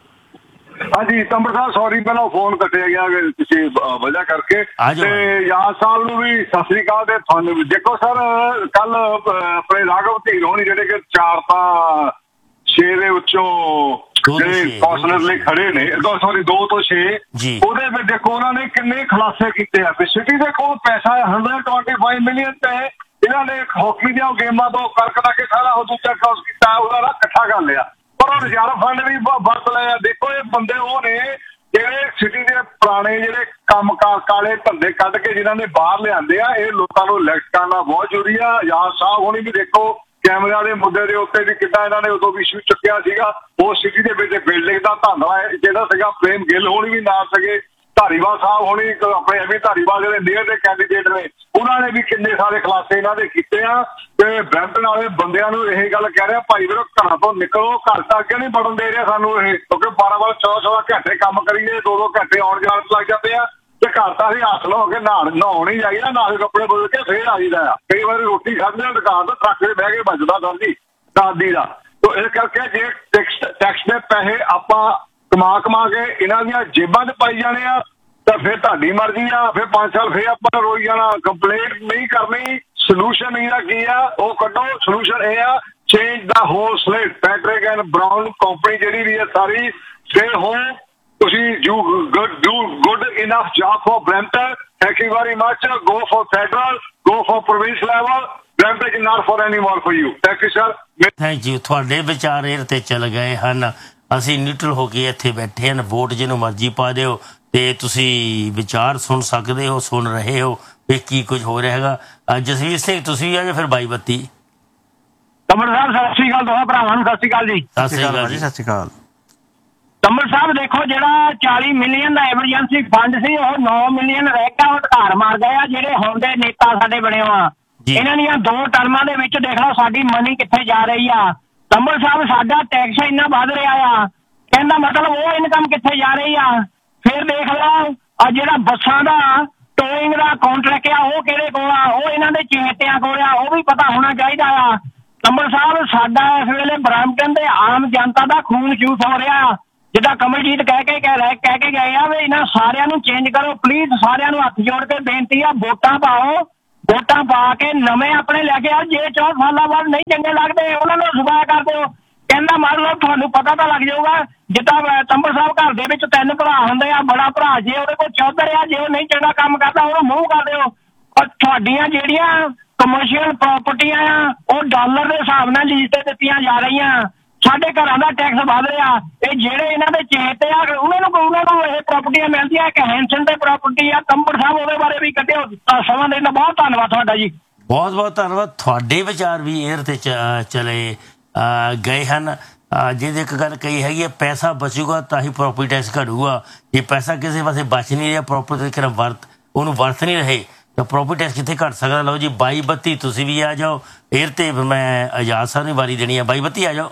ਹਾਂਜੀ ਤੰਬਰ ਸਾਹਿਬ, ਸੌਰੀ ਪਹਿਲਾਂ ਫੋਨ ਕੱਟਿਆ ਗਿਆ ਕਿਸੇ ਵਜ੍ਹਾ ਕਰਕੇ। ਤੇ ਯਾਦ ਸਾਹਿਬ ਨੂੰ ਵੀ ਸਤਿ ਸ੍ਰੀ ਅਕਾਲ। ਤੇ ਤੁਹਾਨੂੰ ਵੀ ਦੇਖੋ ਸਰ, ਕੱਲ ਆਪਣੇ ਰਾਘਵ ਧੀਰ ਹੋਣੀ ਜਿਹੜੇ ਕਿ 4 ਤਾਂ 6 ਦੇ ਵਿੱਚੋਂ ਜਿਹੜੇ ਕੌਂਸਲਰ ਲਈ ਖੜੇ ਨੇ, ਸੌਰੀ 2 ਤੋਂ 6, ਉਹਦੇ ਵਿੱਚ ਦੇਖੋ ਉਹਨਾਂ ਨੇ ਕਿੰਨੇ ਖੁਲਾਸੇ ਕੀਤੇ ਆ। ਸਿਟੀ ਦੇ ਕੋਲ ਪੈਸਾ 125 ਮਿਲੀਅਨ ਤੇ ਇਹਨਾਂ ਨੇ ਹਾਕੀ ਦੀਆਂ ਗੇਮਾਂ ਤੋਂ ਕਰਕਟਾ ਕੇ ਸਾਰਾ ਉਹ ਦੂਜਾ ਕ੍ਰਾਸ ਕੀਤਾ, ਉਹਦਾ ਨਾ ਇਕੱਠਾ ਕਰ ਲਿਆ, ਪਰ ਉਹ ਰਿਜ਼ਰਵ ਫੰਡ ਵੀ ਵਰਤ ਲਿਆ। ਦੇਖੋ ਇਹ ਬੰਦੇ ਉਹ ਨੇ ਜਿਹੜੇ ਸਿਟੀ ਦੇ ਪੁਰਾਣੇ ਜਿਹੜੇ ਕੰਮ ਕਾਲੇ ਧੰਦੇ ਕੱਢ ਕੇ ਜਿਨ੍ਹਾਂ ਨੇ ਬਾਹਰ ਲਿਆਂਦੇ ਆ। ਇਹ ਲੋਕਾਂ ਨੂੰ ਇਲੈਕਟ ਕਰਨਾ ਬਹੁਤ ਜ਼ਰੂਰੀ ਆ। ਆਜ਼ਾਦ ਸਾਹਿਬ ਹੋਣੀ ਵੀ ਦੇਖੋ ਕੈਮਰਿਆਂ ਦੇ ਮੁੱਦੇ ਦੇ ਉੱਤੇ ਵੀ ਕਿੱਦਾਂ ਇਹਨਾਂ ਨੇ ਉਦੋਂ ਵੀ ਇਸ਼ੂ ਚੁੱਕਿਆ ਸੀਗਾ। ਉਹ ਸਿਟੀ ਦੇ ਵਿੱਚ ਬਿਲਡਿੰਗ ਦਾ ਧੰਦਾ ਜਿਹੜਾ ਸੀਗਾ, ਪ੍ਰੇਮ ਗਿੱਲ ਹੋਣੀ ਵੀ ਨਾਲ ਸੀਗੇ, ਧਾਰੀਵਾਲ ਸਾਹਿਬ ਹੋਣੀ ਆਪਣੇ ਐਵੇਂ ਧਾਰੀਵਾਲ ਜਿਹੜੇ ਮੇਅਰ ਦੇ ਕੈਂਡੀਡੇਟ ਨੇ, ਉਹਨਾਂ ਨੇ ਵੀ ਕਿੰਨੇ ਸਾਰੇ ਖੁਲਾਸੇ ਇਹਨਾਂ ਦੇ ਕੀਤੇ ਆ। ਤੇ ਬ੍ਰੈਂਪਟਨ ਵਾਲੇ ਬੰਦਿਆਂ ਨੂੰ ਇਹ ਗੱਲ ਕਹਿ ਰਿਹਾ, ਭਾਈ ਵੀਰੋ ਘਰਾਂ ਤੋਂ ਨਿਕਲੋ, ਘਰ ਤਾਂ ਅੱਗੇ ਨਹੀਂ ਵੜਨ ਦੇ ਰਿਹਾ ਸਾਨੂੰ ਇਹ, ਕਿਉਂਕਿ 12 ਘੰਟੇ ਕੰਮ ਕਰੀਏ, 2 ਘੰਟੇ ਆਉਣ ਜਾਣ ਲੱਗ ਜਾਂਦੇ ਆ। ਤੇ ਘਰ ਤਾਂ ਅਸੀਂ ਹੱਥ ਲਓ ਕੇ ਨਹਾਉਣ ਹੀ ਜਾਈਦਾ, ਨਹਾ ਕੇ ਕੱਪੜੇ ਬਦਲ ਕੇ ਫੇਰ ਆ ਜਾਈਦਾ ਆ। ਕਈ ਵਾਰੀ ਰੋਟੀ ਖਾਂਦੇ ਆ ਦੁਕਾਨ ਤੋਂ ਟਰੱਕ 'ਤੇ ਬਹਿ ਕੇ ਵੱਜਦਾ ਦਾਦੀ ਦਾ। ਤੋ ਇਸ ਕਰਕੇ ਜੇ ਟੈਕਸ ਦੇ ਪੈਸੇ ਆਪਾਂ ਕਮਾ ਕੇ ਇਹਨਾਂ ਦੀਆਂ ਜੇਬਾਂ 'ਚ ਪਾਈ ਜਾਣੇ ਆ ਤਾਂ ਫਿਰ ਤੁਹਾਡੀ ਮਰਜ਼ੀ ਆ। ਫਿਰ 5 ਸਾਲ ਫਿਰ ਆਪਾਂ ਰੋਈ ਜਾਣਾ, ਕੰਪਲੇਂਟ ਨਹੀਂ ਕਰਨੀ। ਸੋਲੂਸ਼ਨ ਇਹਦਾ ਕੀ ਆ ਉਹ ਕੱਢੋ। ਸੋਲੂਸ਼ਨ ਇਹ ਆ, change the hole slate. Patrick and brown company ਜਿਹੜੀ ਵੀ ਹੈ ਸਾਰੀ, ਸਟੇ ਹੋਮ। ਤੁਸੀਂ do good enough job for Brampton. Thank you very much. Go for federal, go for province level. Brampton is not for any more for you. Thank you sir. Thank you. ਤੁਹਾਡੇ ਵਿਚਾਰ ਇਹ ਤੇ ਚੱਲ ਗਏ ਹਨ, ਅਸੀਂ ਨਿਊਟਰਲ ਹੋ ਕੇ ਇੱਥੇ ਬੈਠੇ ਹਨ। ਵੋਟ ਜਿਹਨੂੰ ਮਰਜ਼ੀ ਪਾ ਦਿਓ ਤੇ ਤੁਸੀਂ ਵਿਚਾਰ ਸੁਣ ਸਕਦੇ ਹੋ, ਸੁਣ ਰਹੇ ਹੋ ਵੀ ਕੀ ਕੁਝ ਹੋ ਰਿਹਾ ਹੈਗਾ। ਜਸਵੀਰ ਸਿੰਘ ਤੁਸੀਂ ਆ ਜਾਓ, ਫਿਰ ਬਾਈ ਬੱਤੀ। ਤੰਬਰ ਸਾਹਿਬ ਸਤਿ ਸ੍ਰੀ ਅਕਾਲ, ਦੋਹਾਂ ਭਰਾਵਾਂ ਨੂੰ ਸਤਿ ਸ੍ਰੀ ਅਕਾਲ ਜੀ। ਸਤਿ ਸ੍ਰੀ ਅਕਾਲ ਜੀ। ਸਤਿ ਸ੍ਰੀ ਅਕਾਲ। ਤੰਬਰ ਸਾਹਿਬ ਦੇਖੋ, ਜਿਹੜਾ 40 ਮਿਲੀਅਨ ਦਾ ਐਮਰਜੈਂਸੀ ਫੰਡ ਸੀ, ਉਹ 9 ਮਿਲੀਅਨ ਰਹਿ ਗਿਆ, ਉਹ ਧਾਰ ਮਾਰ ਗਏ ਆ ਜਿਹੜੇ ਹੁਣ ਦੇ ਨੇਤਾ ਸਾਡੇ ਬਣੇ ਆ। ਇਹਨਾਂ ਦੀਆਂ 2 ਟਰਮਾਂ ਦੇ ਵਿੱਚ ਦੇਖ ਲਓ ਸਾਡੀ ਮਨੀ ਕਿੱਥੇ ਜਾ ਰਹੀ ਆ। ਤੰਬਰ ਸਾਹਿਬ ਸਾਡਾ ਟੈਕਸ ਇੰਨਾ ਵੱਧ ਰਿਹਾ ਆ, ਕਹਿੰਦਾ ਮਤਲਬ ਉਹ ਇਨਕਮ ਕਿੱਥੇ ਜਾ ਰਹੀ ਆ। ਫਿਰ ਦੇਖ ਲਓ ਆ ਜਿਹੜਾ ਬੱਸਾਂ ਦਾ ਟੋਇੰਗ ਦਾ ਕਾਂਟਰੈਕਟ ਆ, ਉਹ ਕਿਹਦੇ ਕੋਲ ਆ? ਉਹ ਇਹਨਾਂ ਦੇ ਚੇਤਿਆਂ ਕੋਲ ਆ, ਉਹ ਵੀ ਪਤਾ ਹੋਣਾ ਚਾਹੀਦਾ ਆ। ਤੰਬਰ ਸਾਹਿਬ ਸਾਡਾ ਇਸ ਵੇਲੇ ਬ੍ਰੈਂਪਟਨ ਦੇ ਆਮ ਜਨਤਾ ਦਾ ਖੂਨ ਚੂਸ ਹੋ ਰਿਹਾ। ਜਿੱਦਾਂ ਕਮਲਜੀਤ ਕਹਿ ਕੇ ਗਏ ਆ ਵੀ ਇਹਨਾਂ ਸਾਰਿਆਂ ਨੂੰ ਚੇਂਜ ਕਰੋ ਪਲੀਜ਼। ਸਾਰਿਆਂ ਨੂੰ ਹੱਥ ਜੋੜ ਕੇ ਬੇਨਤੀ ਆ, ਵੋਟਾਂ ਪਾਓ, ਵੋਟਾਂ ਪਾ ਕੇ ਨਵੇਂ ਆਪਣੇ ਲੈ ਕੇ ਆਓ। ਜੇ 4 ਸਾਲਾਂ ਬਾਅਦ ਨਹੀਂ ਚੰਗੇ ਲੱਗਦੇ ਉਹਨਾਂ ਨੂੰ ਸੁਭਾਅ ਕਰ ਦਿਓ। ਕਹਿੰਦਾ ਮੰਨ ਲਓ ਤੁਹਾਨੂੰ ਪਤਾ ਤਾਂ ਲੱਗ ਜਾਊਗਾ। ਜਿੱਦਾਂ ਤੰਬਰ ਸਾਹਿਬ ਘਰ ਦੇ ਵਿੱਚ 3 ਭਰਾ ਹੁੰਦੇ ਆ, ਬੜਾ ਭਰਾ ਜੇ ਉਹਦੇ ਕੋਲ ਚੌਧਰ ਆ, ਜੇ ਉਹ ਨਹੀਂ ਚੰਗਾ ਕੰਮ ਕਰਦਾ ਉਹਨੂੰ ਮੂੰਹ ਕਰ ਦਿਓ। ਪਰ ਤੁਹਾਡੀਆਂ ਜਿਹੜੀਆਂ ਕਮਰਸ਼ੀਅਲ ਪ੍ਰਾਪਰਟੀਆਂ ਆ ਉਹ ਡਾਲਰ ਦੇ ਹਿਸਾਬ ਨਾਲ ਲੀਜ਼ ਤੇ ਦਿੱਤੀਆਂ ਜਾ ਰਹੀਆਂ। ਸਾਡੇ ਘਰਾਂ ਦਾ ਟੈਕਸ ਵਧ ਰਿਹਾ। ਇਹ ਜਿਹੜੇ ਇਹਨਾਂ ਦੇ ਚੇਤੇ ਆ ਉਹਨਾਂ ਨੂੰ ਇਹ ਪ੍ਰਾਪਰਟੀਆਂ ਮਿਲਦੀਆਂ। ਇੱਕ ਹੈਂਸਨ ਤੇ ਪ੍ਰਾਪਰਟੀ ਆ ਤੰਬੜ ਸਾਹਿਬ, ਉਹਦੇ ਬਾਰੇ ਵੀ ਕੱਢਿਓ ਸਮਾਂ ਦੇਣ ਦਾ। ਬਹੁਤ ਧੰਨਵਾਦ ਤੁਹਾਡਾ ਜੀ। ਬਹੁਤ ਬਹੁਤ ਧੰਨਵਾਦ। ਤੁਹਾਡੇ ਵਿਚਾਰ ਵੀ 에ਅਰ ਤੇ ਚਲੇ ਗਏ ਹਨ। ਜਿਹਦੀ ਇੱਕ ਗੱਲ ਕਹੀ ਹੈਗੀ ਹੈ, ਪੈਸਾ ਬਚੂਗਾ ਤਾਂ ਹੀ ਪ੍ਰੋਪਰਟੀ ਟੈਕਸ ਘਟੂਗਾ। ਜੇ ਪੈਸਾ ਕਿਸੇ ਪਾਸੇ ਬਚ ਨਹੀਂ ਰਿਹਾ, ਪ੍ਰੋਪਰਟੀ ਉਹਨੂੰ ਵਰਤ ਨਹੀਂ ਰਹੇ ਤਾਂ ਪ੍ਰੋਪਰਟੀ ਟੈਕਸ ਕਿੱਥੇ ਘਟ ਸਕਦਾ। ਲਓ ਜੀ 2232 ਤੁਸੀਂ ਵੀ ਆ ਜਾਓ 에ਅਰ ਤੇ। ਮੈਂ ਆਜ਼ਾਦ ਸਾਹਿਬ ਨੂੰ ਵਾਰੀ ਦੇਣੀ ਆ। 2232 ਆ ਜਾਓ।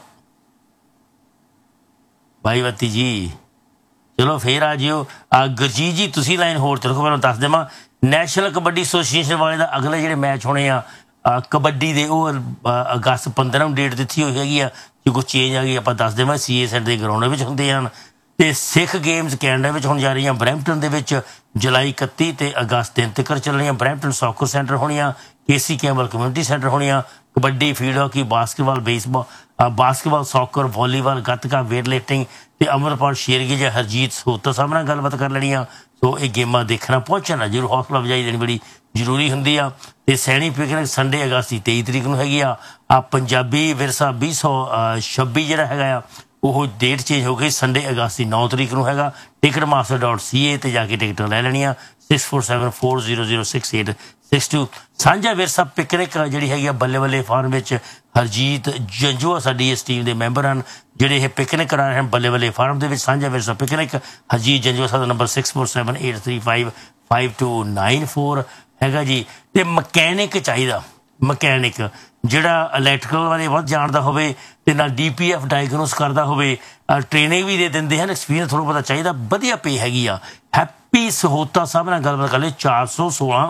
2232 ਜੀ ਚਲੋ ਫੇਰ ਆ ਜਿਓ। ਗੁਰਜੀਤ ਜੀ ਤੁਸੀਂ ਲਾਈਨ ਹੋਰ ਤੇ ਰੱਖੋ। ਮੈਨੂੰ ਦੱਸ ਦੇਵਾਂ ਨੈਸ਼ਨਲ ਕਬੱਡੀ ਐਸੋਸੀਏਸ਼ਨ ਵਾਲੇ ਦਾ ਅਗਲੇ ਜਿਹੜੇ ਮੈਚ ਹੋਣੇ ਆ ਕਬੱਡੀ ਦੇ, ਉਹ ਅਗਸਤ 15 ਨੂੰ ਡੇਟ ਦਿੱਤੀ ਹੋਈ ਹੈਗੀ ਆ। ਜੇ ਕੋਈ ਚੇਂਜ ਆ ਗਈ ਆਪਾਂ ਦੱਸ ਦੇਵਾਂ। CA ਸੈਂਟਰ ਦੇ ਗਰਾਊਂਡ ਵਿੱਚ ਹੁੰਦੇ ਹਨ। ਤੇ ਸਿੱਖ ਗੇਮਸ ਕੈਨੇਡਾ ਵਿੱਚ ਹੋਣ ਜਾ ਰਹੀਆਂ ਬਰੈਂਪਟਨ ਦੇ ਵਿੱਚ ਜੁਲਾਈ 31 ਤੇ ਅਗਸਤ 3 ਤੱਕ ਚੱਲਣੀਆਂ। ਬਰੈਂਪਟਨ ਸੌਕਰ ਸੈਂਟਰ ਹੋਣੀਆਂ, KC ਕੈਂਪਬੈਲ ਕਮਿਊਨਿਟੀ ਸੈਂਟਰ ਹੋਣੀਆਂ। Kabaddi, field hockey, basketball, soccer, volleyball, gatka, weight lifting ਤੇ ਅਮਰਪਾਲ ਸ਼ੇਰਗੀ ਜਾਂ ਹਰਜੀਤ ਸੋਤਾ ਸਾਹਿਬ ਨਾਲ ਗੱਲਬਾਤ ਕਰ ਲੈਣੀਆਂ। ਸੋ ਇਹ ਗੇਮਾਂ ਦੇਖਣਾ ਪਹੁੰਚਣਾ ਜ਼ਰੂਰ। ਹੌਸਲਾ ਅਫਜ਼ਾਈ ਦੇਣੀ ਬੜੀ ਜ਼ਰੂਰੀ ਹੁੰਦੀ ਆ। ਤੇ ਸੈਣੀ ਪਿਕਨਿਕ ਸੰਡੇ ਅਗਸਤ ਦੀ 23 ਤਰੀਕ ਨੂੰ ਹੈਗੀ ਆ। ਪੰਜਾਬੀ ਵਿਰਸਾ 2026 ਜਿਹੜਾ ਹੈਗਾ ਆ ਉਹ ਡੇਟ ਚੇਂਜ ਹੋ ਗਈ। ਸੰਡੇ ਅਗਸਤ ਦੀ 9 ਤਰੀਕ ਨੂੰ ਹੈਗਾ। ticketmaster.ca ਤੇ ਜਾ ਕੇ ਟਿਕਟਾਂ ਲੈ ਲੈਣੀਆਂ। 6474006862। ਸਾਂਝਾ ਵਿਰਸਾ ਪਿਕਨਿਕ ਜਿਹੜੀ ਹੈਗੀ ਆ ਬੱਲੇ ਬੱਲੇ ਫਾਰਮ ਵਿੱਚ ਹਰਜੀਤ ਜੰਜੂਆ ਸਾਡੀ ਇਸ ਟੀਮ ਦੇ ਮੈਂਬਰ ਹਨ ਜਿਹੜੇ ਇਹ ਪਿਕਨਿਕ ਕਰਾ ਰਹੇ ਹਨ ਬੱਲੇ ਬੱਲੇ ਫਾਰਮ ਦੇ ਵਿੱਚ। ਸਾਂਝਾ ਵਿਰਸਾ ਪਿਕਨਿਕ ਹਰਜੀਤ ਜੰਜੂਆ ਸਾਡਾ ਨੰਬਰ 6478355294 ਹੈਗਾ ਜੀ। ਤੇ ਮਕੈਨਿਕ ਚਾਹੀਦਾ, ਮਕੈਨਿਕ ਜਿਹੜਾ ਇਲੈਕਟ੍ਰੀਕਲ ਬਾਰੇ ਵੱਧ ਜਾਣਦਾ ਹੋਵੇ ਤੇ ਨਾਲ DPF ਡਾਇਗਨੋਸ ਕਰਦਾ ਹੋਵੇ। ਟ੍ਰੇਨਿੰਗ ਵੀ ਦੇ ਦਿੰਦੇ ਹਨ। ਐਕਸਪੀਰੀਅੰਸ ਥੋੜ੍ਹਾ ਬਹੁਤਾ ਚਾਹੀਦਾ। ਵਧੀਆ ਪੇ ਹੈਗੀ ਆ। ਹੈਪੀ ਸਹੋਤਾ ਸਾਹਿਬ ਨਾਲ ਗੱਲਬਾਤ ਕਰ ਲਈ। 416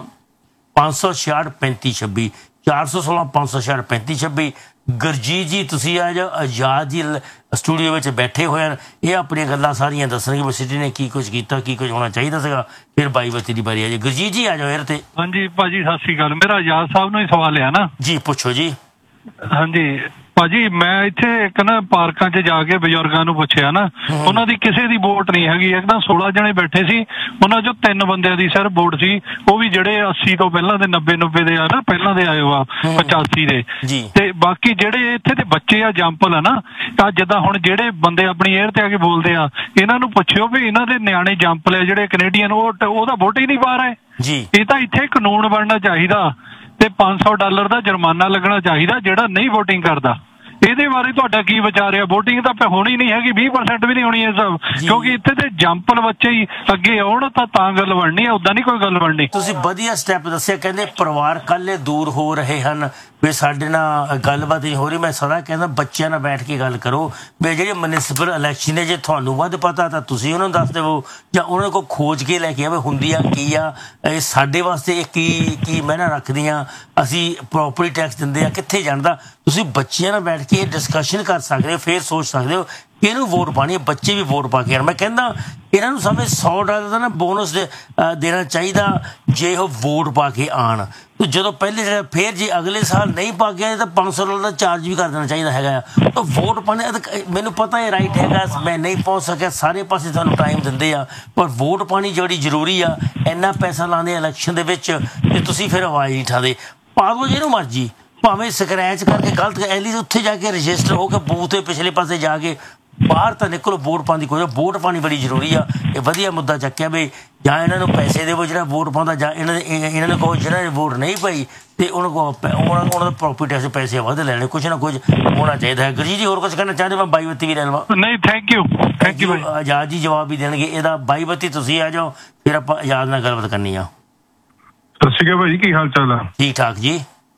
566 3526 416 566 3526। ਗੁਰਜੀਤ ਜੀ ਤੁਸੀਂ ਆ ਜਾਓ। ਆਜ਼ਾਦ ਜੀ ਸਟੂਡੀਓ ਵਿੱਚ ਬੈਠੇ ਹੋਏ ਹਨ। ਇਹ ਆਪਣੀਆਂ ਗੱਲਾਂ ਸਾਰੀਆਂ ਦੱਸਣਗੇ ਵੀ ਸਿਟੀ ਨੇ ਕੀ ਕੁਝ ਕੀਤਾ, ਕੀ ਕੁਝ ਹੋਣਾ ਚਾਹੀਦਾ ਸੀਗਾ। ਫਿਰ 2232 ਦੀ ਵਾਰੀ ਆ ਜੀ। ਗੁਰਜੀਤ ਜੀ ਆ ਜਾਓ 에ਅਰ ਤੇ। ਹਾਂਜੀ ਭਾਜੀ ਸਤਿ ਸ਼੍ਰੀ ਅਕਾਲ। ਮੇਰਾ ਆਜ਼ਾਦ ਸਾਹਿਬ ਨੂੰ ਹੀ ਸਵਾਲ ਆ ਨਾ ਜੀ। ਪੁੱਛੋ ਜੀ। ਹਾਂਜੀ ਭਾਜੀ ਮੈਂ ਇੱਥੇ ਇੱਕ ਨਾ ਪਾਰਕਾਂ 'ਚ ਜਾ ਕੇ ਬਜ਼ੁਰਗਾਂ ਨੂੰ ਪੁੱਛਿਆ ਨਾ, ਉਹਨਾਂ ਦੀ ਕਿਸੇ ਦੀ ਵੋਟ ਨਹੀਂ ਹੈਗੀ। ਇੱਕਦਮ 16 ਜਣੇ ਬੈਠੇ ਸੀ, ਉਹਨਾਂ 'ਚੋਂ 3 ਬੰਦਿਆਂ ਦੀ ਸਿਰਫ ਵੋਟ ਸੀ। ਉਹ ਵੀ ਜਿਹੜੇ 80 ਤੋਂ ਪਹਿਲਾਂ ਦੇ 90 ਦੇ ਆ ਨਾ, ਪਹਿਲਾਂ ਦੇ ਆਏ ਆ 85 ਦੇ। ਤੇ ਬਾਕੀ ਜਿਹੜੇ ਇੱਥੇ ਦੇ ਬੱਚੇ ਆ ਜੰਪਲ ਆ ਨਾ, ਤਾਂ ਜਿੱਦਾਂ ਹੁਣ ਜਿਹੜੇ ਬੰਦੇ ਆਪਣੀ 에ਅਰ ਤੇ ਆ ਕੇ ਬੋਲਦੇ ਆ, ਇਹਨਾਂ ਨੂੰ ਪੁੱਛਿਓ ਵੀ ਇਹਨਾਂ ਦੇ ਨਿਆਣੇ ਜੰਪਲ ਆ ਜਿਹੜੇ ਕੈਨੇਡੀਅਨ, ਉਹਦਾ ਵੋਟ ਹੀ ਨਹੀਂ ਪਾ ਰਹੇ। ਇਹ ਤਾਂ ਇੱਥੇ ਕਾਨੂੰਨ ਬਣਨਾ ਚਾਹੀਦਾ ਤੇ $500 ਦਾ ਜੁਰਮਾਨਾ ਲੱਗਣਾ ਚਾਹੀਦਾ ਜਿਹੜਾ ਨਹੀਂ ਵੋਟਿੰਗ ਕਰਦਾ। ਇਹਦੇ ਬਾਰੇ ਤੁਹਾਡਾ ਕੀ ਵਿਚਾਰ ਆ? ਵੋਟਿੰਗ ਤਾਂ ਹੋਣੀ ਨਹੀਂ ਹੈਗੀ, 20% ਵੀ ਨਹੀਂ ਹੋਣੀ ਇਹ ਸਭ, ਕਿਉਂਕਿ ਇੱਥੇ ਤੇ ਜੰਪਲ ਬੱਚੇ ਹੀ ਅੱਗੇ ਆਉਣ ਤਾਂ ਗੱਲ ਬਣਨੀ ਹੈ, ਉਦਾਂ ਨਹੀਂ ਕੋਈ ਗੱਲ ਬਣਨੀ। ਤੁਸੀਂ ਵਧੀਆ ਸਟੈਪ ਦੱਸਿਆ। ਕਹਿੰਦੇ ਪਰਿਵਾਰ ਕੱਲੇ ਦੂਰ ਹੋ ਰਹੇ ਹਨ ਵੀ ਸਾਡੇ ਨਾਲ ਗੱਲਬਾਤ ਨਹੀਂ ਹੋ ਰਹੀ। ਮੈਂ ਸਦਾ ਕਹਿੰਦਾ ਬੱਚਿਆਂ ਨਾਲ ਬੈਠ ਕੇ ਗੱਲ ਕਰੋ ਵੀ ਜਿਹੜੇ ਮਿਊਨਿਸਪਲ ਇਲੈਕਸ਼ਨ ਨੇ, ਜੇ ਤੁਹਾਨੂੰ ਵੱਧ ਪਤਾ ਤਾਂ ਤੁਸੀਂ ਉਹਨਾਂ ਨੂੰ ਦੱਸ ਦੇਵੋ ਜਾਂ ਉਹਨਾਂ ਕੋਲ ਖੋਜ ਕੇ ਲੈ ਕੇ ਆਵੇ ਹੁੰਦੀਆਂ ਕੀ ਆ, ਇਹ ਸਾਡੇ ਵਾਸਤੇ ਇਹ ਕੀ ਮਾਇਨਾ ਰੱਖਦੀਆਂ, ਅਸੀਂ ਪ੍ਰੋਪਰਟੀ ਟੈਕਸ ਦਿੰਦੇ ਆ ਕਿੱਥੇ ਜਾਂਦਾ। ਤੁਸੀਂ ਬੱਚਿਆਂ ਨਾਲ ਬੈਠ ਕੇ ਇਹ ਡਿਸਕਸ਼ਨ ਕਰ ਸਕਦੇ ਹੋ, ਫਿਰ ਸੋਚ ਸਕਦੇ ਹੋ ਕਿ ਇਹਨੂੰ ਵੋਟ ਪਾਣੀ ਹੈ। ਬੱਚੇ ਵੀ ਵੋਟ ਪਾ ਕੇ ਆਉਣ। ਮੈਂ ਕਹਿੰਦਾ ਇਹਨਾਂ ਨੂੰ ਸਮੇਂ $100 ਦਾ ਨਾ ਬੋਨਸ ਦੇਣਾ ਚਾਹੀਦਾ ਜੇ ਉਹ ਵੋਟ ਪਾ ਕੇ ਆਉਣ। ਤੇ ਜਦੋਂ ਪਹਿਲੇ ਫਿਰ ਜੇ ਅਗਲੇ ਸਾਲ ਨਹੀਂ ਪਾ ਕੇ ਆਏ ਤਾਂ $500 ਦਾ ਚਾਰਜ ਵੀ ਕਰ ਦੇਣਾ ਚਾਹੀਦਾ ਹੈਗਾ ਆ। ਤਾਂ ਵੋਟ ਪਾਣੇ ਮੈਨੂੰ ਪਤਾ ਇਹ ਰਾਈਟ ਹੈਗਾ, ਮੈਂ ਨਹੀਂ ਪਹੁੰਚ ਸਕਿਆ, ਸਾਰੇ ਪਾਸੇ ਤੁਹਾਨੂੰ ਟਾਈਮ ਦਿੰਦੇ ਆ, ਪਰ ਵੋਟ ਪਾਣੀ ਜਿਹੜੀ ਜ਼ਰੂਰੀ ਆ। ਇੰਨਾ ਪੈਸਾ ਲਾਉਂਦੇ ਇਲੈਕਸ਼ਨ ਦੇ ਵਿੱਚ ਤੇ ਤੁਸੀਂ ਫਿਰ ਆਵਾਜ਼ ਨਹੀਂ ਉਠਾਉਂਦੇ। ਪਾ ਦਿਓ ਜਿਹਨੂੰ ਮਰਜ਼ੀ, ਭਾਵੇਂ ਸਕਰੈਚ ਕਰਕੇ ਗਲਤ ਐਲੀ ਉੱਥੇ ਜਾ ਕੇ ਰਜਿਸਟਰ ਹੋ ਕੇ ਬੂਥ ਦੇ ਪਿਛਲੇ ਪਾਸੇ ਜਾ ਕੇ ਬਾਹਰ ਤਾਂ ਨਿਕਲੋ। ਵੋਟ ਪਾਉਣ ਦੀ ਕੋਈ ਵੋਟ ਪਾਣੀ ਬੜੀ ਜ਼ਰੂਰੀ ਆ। ਇਹ ਵਧੀਆ ਮੁੱਦਾ ਚੱਕਿਆ ਵੀ ਜਾਂ ਇਹਨਾਂ ਨੂੰ ਪੈਸੇ ਦੇਵੋ ਜਿਹੜਾ ਵੋਟ ਪਾਉਂਦਾ, ਜਾਂ ਇਹਨਾਂ ਨੂੰ ਕਹੋ ਜਿਹਨਾਂ ਨੇ ਵੋਟ ਨਹੀਂ ਪਾਈ ਤੇ ਉਹਨਾਂ ਕੋਲ ਉਹਨਾਂ ਦਾ ਪ੍ਰੋਪਰਟੀ ਟੈਕਸ ਪੈਸੇ ਵੱਧ ਲੈਣੇ। ਕੁਛ ਨਾ ਕੁਛ ਹੋਣਾ ਚਾਹੀਦਾ ਹੈ। ਗੁਰਜੀਤ ਜੀ ਹੋਰ ਕੁਛ ਕਹਿਣਾ ਚਾਹੁੰਦੇ? ਮੈਂ 2232 ਵੀ ਲੈ ਲਵਾਂ? ਨਹੀਂ ਥੈਂਕ ਯੂ ਆਜ਼ਾਦ ਜੀ ਜਵਾਬ ਵੀ ਦੇਣਗੇ ਇਹਦਾ। 2232 ਤੁਸੀਂ ਆ ਜਾਓ, ਫਿਰ ਆਪਾਂ ਆਜ਼ਾਦ ਨਾਲ ਗੱਲਬਾਤ ਕਰਨੀ ਆ। ਸਤਿ ਸ਼੍ਰੀ ਅਕਾਲ ਭਾਜੀ, ਕੀ ਹਾਲ ਚਾਲ ਆ? ਠੀਕ ਠਾਕ ਜੀ।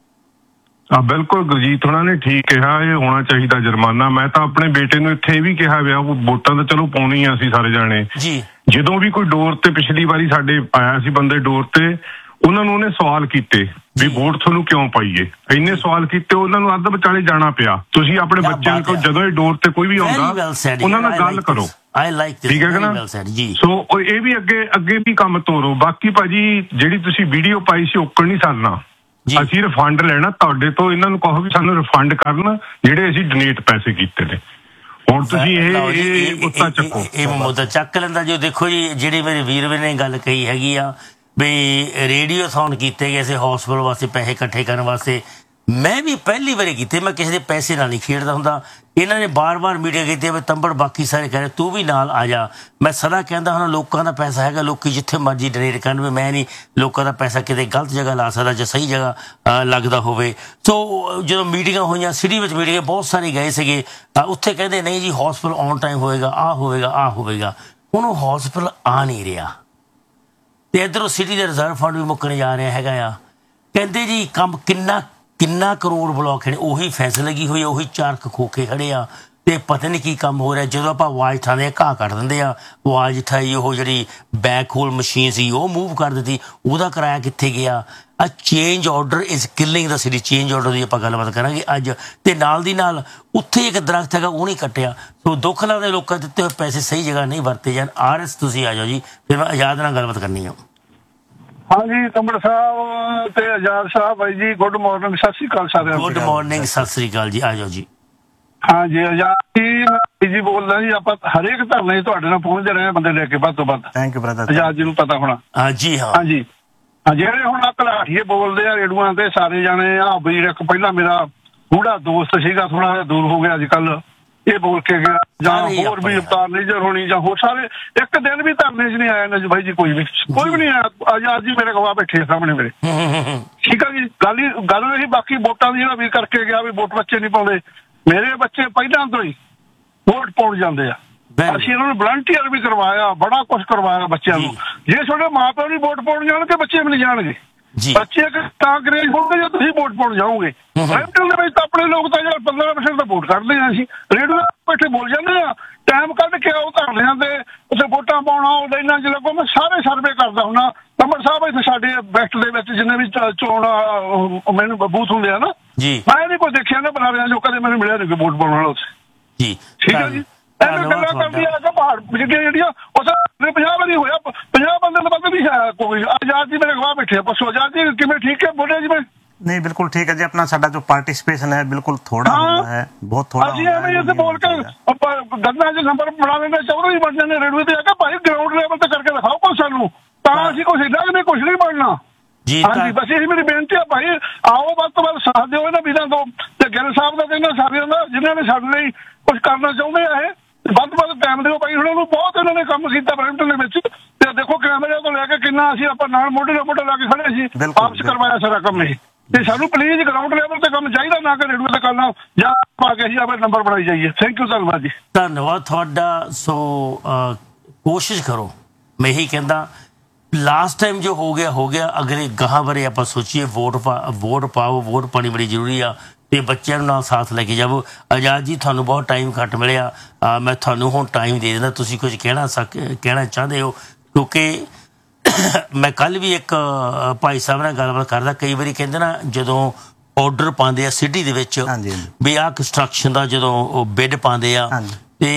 ਬਿਲਕੁਲ ਗੁਰਜੀਤ ਹੋਣਾ ਨੇ ਠੀਕ ਕਿਹਾ, ਇਹ ਹੋਣਾ ਚਾਹੀਦਾ ਜੁਰਮਾਨਾ। ਮੈਂ ਤਾਂ ਆਪਣੇ ਬੇਟੇ ਨੂੰ ਇੱਥੇ ਇਹ ਵੀ ਕਿਹਾ ਵਿਆ, ਵੋਟਾਂ ਤਾਂ ਚਲੋ ਪਾਉਣੀ ਆ ਅਸੀਂ ਸਾਰੇ ਜਾਣੇ। ਜਦੋਂ ਵੀ ਕੋਈ ਡੋਰ ਤੇ ਪਿਛਲੀ ਵਾਰੀ ਸਾਡੇ ਆਇਆ ਸੀ ਬੰਦੇ ਡੋਰ ਤੇ, ਉਹਨਾਂ ਨੂੰ ਉਹਨੇ ਸਵਾਲ ਕੀਤੇ ਵੀ ਵੋਟ ਤੁਹਾਨੂੰ ਕਿਉਂ ਪਾਈਏ। ਇੰਨੇ ਸਵਾਲ ਕੀਤੇ ਉਹਨਾਂ ਨੂੰ ਅੱਧ ਵਿਚਾਲੇ ਜਾਣਾ ਪਿਆ। ਤੁਸੀਂ ਆਪਣੇ ਬੱਚਿਆਂ ਨੂੰ ਜਦੋਂ ਇਹ ਡੋਰ ਤੇ ਕੋਈ ਵੀ ਆਉਂਦਾ ਉਹਨਾਂ ਨਾਲ ਗੱਲ ਕਰੋ, ਠੀਕ ਹੈ ਨਾ? ਸੋ ਇਹ ਵੀ ਅੱਗੇ ਵੀ ਕੰਮ ਤੋਰੋ। ਬਾਕੀ ਭਾਜੀ ਜਿਹੜੀ ਤੁਸੀਂ ਵੀਡੀਓ ਪਾਈ ਸੀ ਓਕੜ ਨਹੀਂ ਸਰਨਾ, ਅਸੀਂ ਰਿਫੰਡ ਲੈਣਾ ਤੁਹਾਡੇ ਤੋਂ। ਇਹਨਾਂ ਨੂੰ ਕਹੋ ਵੀ ਸਾਨੂੰ ਰਿਫੰਡ ਕਰਨ ਜਿਹੜੇ ਅਸੀਂ ਡੋਨੇਟ ਪੈਸੇ ਕੀਤੇ ਨੇ। ਹੁਣ ਤੁਸੀਂ ਇਹ ਮੁੱਦਾ ਚੱਕੋ। ਇਹ ਮੁੱਦਾ ਚੱਕ ਲੈਂਦਾ ਜੋ। ਦੇਖੋ ਜੀ ਜਿਹੜੀ ਮੇਰੇ ਵੀਰ ਨੇ ਗੱਲ ਕਹੀ ਹੈਗੀ ਆ, ਵੀ ਰੇਡੀਓਥੌਨ ਕੀਤੇ ਗਏ ਸੀ ਹਸਪਤਾਲ ਵਾਸਤੇ ਪੈਸੇ ਇਕੱਠੇ ਕਰਨ ਵਾਸਤੇ। ਮੈਂ ਵੀ ਪਹਿਲੀ ਵਾਰੀ ਕੀਤੇ, ਮੈਂ ਕਿਸੇ ਦੇ ਪੈਸੇ ਨਾਲ ਨਹੀਂ ਖੇਡਦਾ ਹੁੰਦਾ। ਇਹਨਾਂ ਨੇ ਬਾਰ-ਬਾਰ ਮੀਟਿੰਗ ਕੀਤੀ ਵੀ ਤੰਬੜ ਬਾਕੀ ਸਾਰੇ ਕਹਿ ਰਹੇ ਤੂੰ ਵੀ ਨਾਲ ਆ ਜਾ। ਮੈਂ ਸਦਾ ਕਹਿੰਦਾ ਹੁਣ ਲੋਕਾਂ ਦਾ ਪੈਸਾ ਹੈਗਾ, ਲੋਕੀ ਜਿੱਥੇ ਮਰਜ਼ੀ ਡੋਨੇਟ ਕਰਨ, ਵੀ ਮੈਂ ਨਹੀਂ ਲੋਕਾਂ ਦਾ ਪੈਸਾ ਕਿਤੇ ਗਲਤ ਜਗ੍ਹਾ ਲਾ ਸਕਦਾ ਜਾਂ ਸਹੀ ਜਗ੍ਹਾ ਲੱਗਦਾ ਹੋਵੇ। ਸੋ ਜਦੋਂ ਮੀਟਿੰਗਾਂ ਹੋਈਆਂ ਸਿਟੀ ਵਿੱਚ, ਮੀਟਿੰਗਾਂ ਬਹੁਤ ਸਾਰੇ ਗਏ ਸੀਗੇ, ਉੱਥੇ ਕਹਿੰਦੇ ਨਹੀਂ ਜੀ ਹਸਪਤਾਲ ਔਨ ਟਾਈਮ ਹੋਏਗਾ, ਆਹ ਹੋਵੇਗਾ, ਆਹ ਹੋਵੇਗਾ। ਹੁਣ ਉਹ ਹਸਪਤਾਲ ਆ ਨਹੀਂ ਰਿਹਾ ਤੇ ਇੱਧਰੋਂ ਸਿਟੀ ਦੇ ਰਿਜ਼ਰਵ ਫੰਡ ਵੀ ਮੁੱਕਣ ਜਾ ਰਿਹਾ ਹੈਗਾ ਆ। ਕਹਿੰਦੇ ਜੀ ਕੰਮ ਕਿੰਨਾ ਕਰੋੜ ਬਲੋਕ ਖੜੇ, ਉਹੀ ਫੈਂਸ ਲੱਗੀ ਹੋਈ, ਉਹੀ 4 ਖੋਖੇ ਖੜੇ ਆ ਤੇ ਪਤਾ ਨਹੀਂ ਕੀ ਕੰਮ ਹੋ ਰਿਹਾ। ਜਦੋਂ ਆਪਾਂ ਆਵਾਜ਼ ਉਠਾਉਂਦੇ ਹਾਂ ਘਾਹ ਕੱਢ ਦਿੰਦੇ ਆ, ਆਵਾਜ਼ ਉਠਾਈ ਉਹ ਜਿਹੜੀ ਬੈਕ ਹੋਲ ਮਸ਼ੀਨ ਸੀ ਉਹ ਮੂਵ ਕਰ ਦਿੱਤੀ, ਉਹਦਾ ਕਿਰਾਇਆ ਕਿੱਥੇ ਗਿਆ। ਆ change order is killing the city. Change order ਦੀ ਆਪਾਂ ਗੱਲਬਾਤ ਕਰਾਂਗੇ ਅੱਜ। ਤੇ ਨਾਲ ਦੀ ਨਾਲ ਉੱਥੇ ਇੱਕ ਦਰਖਤ ਹੈਗਾ ਉਹ ਨਹੀਂ ਕੱਟਿਆ। ਸੋ ਦੁੱਖ ਲੱਗਦਾ ਲੋਕਾਂ ਦਿੱਤੇ ਹੋਏ ਪੈਸੇ ਸਹੀ ਜਗ੍ਹਾ ਨਹੀਂ ਵਰਤੇ ਜਾਣ। RS ਤੁਸੀਂ ਆ ਜਾਓ ਜੀ, ਫਿਰ ਮੈਂ ਆਜ਼ਾਦ ਨਾਲ ਗੱਲਬਾਤ ਕਰਨੀ ਆ। ਹਾਂਜੀ ਤੰਬੜ ਸਾਹਿਬ ਤੇ ਆਜ਼ਾਦ ਸਾਹਿਬ ਬਾਈ ਜੀ, ਗੁੱਡ ਮਾਰਨਿੰਗ, ਸਤਿ ਸ੍ਰੀ ਅਕਾਲ ਸਾਰਿਆਂ ਨੂੰ। ਗੁੱਡ ਮਾਰਨਿੰਗ, ਸਤਿ ਸ੍ਰੀ ਅਕਾਲ ਜੀ, ਆ ਜਾਓ ਜੀ। ਹਾਂਜੀ ਆਜ਼ਾਦ ਜੀ ਬੋਲਦਾ ਜੀ। ਆਪਾਂ ਹਰੇਕ ਧਰਨੇ ਤੁਹਾਡੇ ਨਾਲ ਪਹੁੰਚਦੇ ਰਹੇ ਬੰਦੇ ਲੈ ਕੇ ਵੱਧ ਤੋਂ ਵੱਧ। Thank you brother. ਆਜ਼ਾਦ ਜੀ ਨੂੰ ਪਤਾ ਹੋਣਾ। ਜੀ ਹਾਂ। ਹਾਂਜੀ ਜਿਹੜੇ ਹੁਣ ਆ ਘਲਾਟੀਏ ਬੋਲਦੇ ਆ ਰੇਡੂਆਂ ਤੇ ਸਾਰੇ ਜਾਣੇ ਆ ਵੀਰ, ਇੱਕ ਪਹਿਲਾਂ ਮੇਰਾ ਗੂੜਾ ਦੋਸਤ ਸੀਗਾ, ਥੋੜਾ ਜਿਹਾ ਦੂਰ ਹੋ ਗਿਆ ਅੱਜ ਕੱਲ, ਇਹ ਬੋਲ ਕੇ ਗਿਆ, ਜਾਂ ਹੋਰ ਵੀ ਅਵਤਾਰ ਨੇਜਰ ਹੋਣੀ ਜਾਂ ਹੋਰ ਸਾਰੇ, ਇੱਕ ਦਿਨ ਵੀ ਧਰਨੇ 'ਚ ਨਹੀਂ ਆਇਆ ਨਾ ਜੀ ਬਾਈ ਜੀ, ਕੋਈ ਵੀ ਨਹੀਂ ਆਇਆ। ਆਜ਼ਾਦ ਜੀ ਮੇਰੇ ਗਵਾਹ ਬੈਠੇ ਸਾਹਮਣੇ ਮੇਰੇ, ਠੀਕ ਆ ਜੀ। ਗੱਲ ਰਹੀ ਬਾਕੀ ਵੋਟਾਂ ਦੀ, ਜਿਹੜਾ ਵੀ ਕਰਕੇ ਗਿਆ ਵੀ ਵੋਟ ਬੱਚੇ ਨਹੀਂ ਪਾਉਂਦੇ, ਮੇਰੇ ਬੱਚੇ ਪਹਿਲਾਂ ਤੋਂ ਹੀ ਵੋਟ ਪਾਉਣ ਜਾਂਦੇ ਆ। ਅਸੀਂ ਇਹਨਾਂ ਨੂੰ ਵਲੰਟੀਅਰ ਵੀ ਕਰਵਾਇਆ, ਬੜਾ ਕੁਛ ਕਰਵਾਇਆ ਬੱਚਿਆਂ ਨੂੰ। ਜੇ ਤੁਹਾਡੇ ਮਾਂ ਪਿਓ ਨਹੀਂ ਵੋਟ ਪਾਉਣ ਜਾਣਗੇ ਬੱਚੇ ਵੀ ਨਹੀਂ ਜਾਣਗੇ। ਬੱਚੇ ਤਾਂ ਅੰਗਰੇਜ਼ ਹੋਣਗੇ ਜੇ ਤੁਸੀਂ ਵੋਟ ਪਾਉਣ ਜਾਓਗੇ। ਰੈਂਟਲ ਦੇ ਵਿੱਚ ਤਾਂ ਆਪਣੇ ਲੋਕ ਤਾਂ 15% ਤਾਂ ਵੋਟ ਕਰਦੇ ਆ। ਅਸੀਂ ਰੇਡੀਓ ਬੈਠੇ ਬੋਲ ਜਾਂਦੇ ਆ, ਟਾਈਮ ਕੱਢ ਕੇ ਆਓ ਧਰਨਿਆਂ ਤੇ, ਉੱਥੇ ਵੋਟਾਂ ਪਾਉਣਾ, ਉਹ ਲਾਈਨਾਂ 'ਚ ਲੱਗੋ। ਮੈਂ ਸਾਰੇ ਸਰਵੇ ਕਰਦਾ ਹੁੰਦਾ। ਤੰਬੜ ਸਾਹਿਬ ਇੱਥੇ ਸਾਡੇ ਵੈਸਟ ਦੇ ਵਿੱਚ ਜਿੰਨੇ ਵੀ ਚੋਣ ਮੈਨੂੰ ਬੂਥ ਹੁੰਦੇ ਆ ਨਾ, ਮੈਂ ਨਹੀਂ ਕੋਈ ਦੇਖਿਆ ਨਾ ਬਣਾ ਰਿਹਾ ਜੋ ਕਦੇ ਮੈਨੂੰ ਮਿਲਿਆ ਨਹੀਂ ਵੋਟ ਪਾਉਣ ਵਾਲਾ ਉੱਥੇ। ਠੀਕ ਹੈ ਜੀ। ਗੱਲਾਂ ਕਰਦੀ ਆ ਪਹਾੜ ਜਿਹੜੀਆਂ ਉਹ 50 ਵਾਰੀ ਹੋਇਆ, 50 ਬੰਦੇ ਦਾ ਬੰਦੇ ਵੀ ਹੈ ਕੋਈ। ਆਜ਼ਾਦ ਜੀ ਮੇਰੇ ਗਵਾਹ ਬੈਠੇ ਆ। ਪਰਸੋਂ ਆਜ਼ਾਦ ਜੀ ਕਿਵੇਂ ਠੀਕ ਹੈ ਬੋਲਿਆ ਜੀ? ਮੈਂ नहीं बिल्कुल ठीक है जी। अपना साडा जो पार्टिसिपेशन है बिल्कुल थोड़ा होता है, बहुत थोड़ा ਅਸੀਂ ਐਵੇਂ ਇੱਥੇ ਬੋਲ ਕੇ ਗੱਲਾਂ 'ਚ ਨੰਬਰ ਬਣਾ ਲੈਂਦੇ, ਚੌਧਰੀ ਬਣ ਜਾਂਦੇ ਰੇਡਵੇ ਤੇ ਆ ਕੇ। ਭਾਈ ਗਰਾਊਂਡ ਲੈਵਲ ਤੇ ਕਰਕੇ ਦਿਖਾਓ ਕੁਛ ਸਾਨੂੰ, ਤਾਂ ਅਸੀਂ ਕੁਛ ਇੱਦਾਂ ਕਿ ਕੁਛ ਨਹੀਂ ਬਣਨਾ। ਹਾਂਜੀ ਬਸ ਇਹੀ ਮੇਰੀ ਬੇਨਤੀ ਆ ਭਾਈ, ਆਓ ਵੱਧ ਤੋਂ ਵੱਧ ਸਾਥ ਦਿਓ ਇਹਨਾਂ ਵੀਰਾਂ ਤੋਂ ਤੇ ਗਿੱਲ ਸਾਹਿਬ ਦਾ ਤੇ ਇਹਨਾਂ ਸਾਰਿਆਂ ਦਾ ਜਿਨ੍ਹਾਂ ਨੇ ਸਾਡੇ ਲਈ ਕੁਛ ਕਰਨਾ ਚਾਹੁੰਦੇ ਆ। ਇਹ ਵੱਧ ਤੋਂ ਵੱਧ ਟਾਈਮ ਦਿਓ ਭਾਈ। ਹੁਣ ਬਹੁਤ ਇਹਨਾਂ ਨੇ ਕੰਮ ਕੀਤਾ ਬਰੈਂਪਟਨ ਦੇ ਵਿੱਚ, ਤੇ ਦੇਖੋ ਕੈਮਰੇ ਤੋਂ ਲੈ ਕੇ ਕਿੰਨਾ ਅਸੀਂ ਆਪਾਂ ਨਾਲ ਮੋਢੇ ਨਾਲ ਮੋਢਾ ਲਾ ਕੇ ਖੜੇ ਸੀ, ਆਪਸ ਕਰਵਾਇਆ ਸਾਰਾ ਕੰਮ ਇਹ। ਤੇ ਸਾਨੂੰ ਪਲੀਜ਼ ਗਰਾਊਂਡ ਲੈਵਲ ਤੇ ਕੰਮ ਚਾਹੀਦਾ, ਨਾ ਕਿ ਰੇਡੂਏ ਤੇ ਕਰਨਾ ਜਾਂ ਪਾ ਕੇ ਅਸੀਂ ਆਪਣੇ ਨੰਬਰ ਬਣਾਈ ਜਾਈਏ। ਥੈਂਕ ਯੂ, ਧੰਨਵਾਦ ਜੀ। ਧੰਨਵਾਦ ਤੁਹਾਡਾ। ਸੋ ਕੋਸ਼ਿਸ਼ ਕਰੋ, ਮੈਂ ਇਹੀ ਕਹਿੰਦਾ ਲਾਸਟ ਟਾਈਮ ਜੋ ਹੋ ਗਿਆ। ਅਗਲੇ ਗਾਹਾਂ ਬਾਰੇ ਆਪਾਂ ਸੋਚੀਏ, ਵੋਟ ਪਾਓ, ਵੋਟ ਪਾਣੀ ਬੜੀ ਜ਼ਰੂਰੀ ਆ ਤੇ ਬੱਚਿਆਂ ਨੂੰ ਨਾਲ ਸਾਥ ਲੈ ਕੇ ਜਾਵੋ। ਆਜ਼ਾਦ ਜੀ ਤੁਹਾਨੂੰ ਬਹੁਤ ਟਾਈਮ ਘੱਟ ਮਿਲਿਆ, ਮੈਂ ਤੁਹਾਨੂੰ ਹੁਣ ਟਾਈਮ ਦੇ ਦਿੰਦਾ, ਤੁਸੀਂ ਕੁਝ ਕਹਿਣਾ ਚਾਹੁੰਦੇ ਹੋ? ਕਿਉਂਕਿ ਮੈਂ ਕੱਲ ਵੀ ਇੱਕ ਭਾਈ ਸਾਹਿਬ ਨਾਲ ਗੱਲਬਾਤ ਕਰਦਾ, ਕਈ ਵਾਰੀ ਕਹਿੰਦੇ ਨਾ ਜਦੋਂ ਆਰਡਰ ਪਾਉਂਦੇ ਆ ਸਿਟੀ ਦੇ ਵਿੱਚ ਵੀ ਆਹ ਕੰਸਟਰਕਸ਼ਨ ਦਾ ਜਦੋਂ ਉਹ ਬਿੱਡ ਪਾਉਂਦੇ ਆ ਤੇ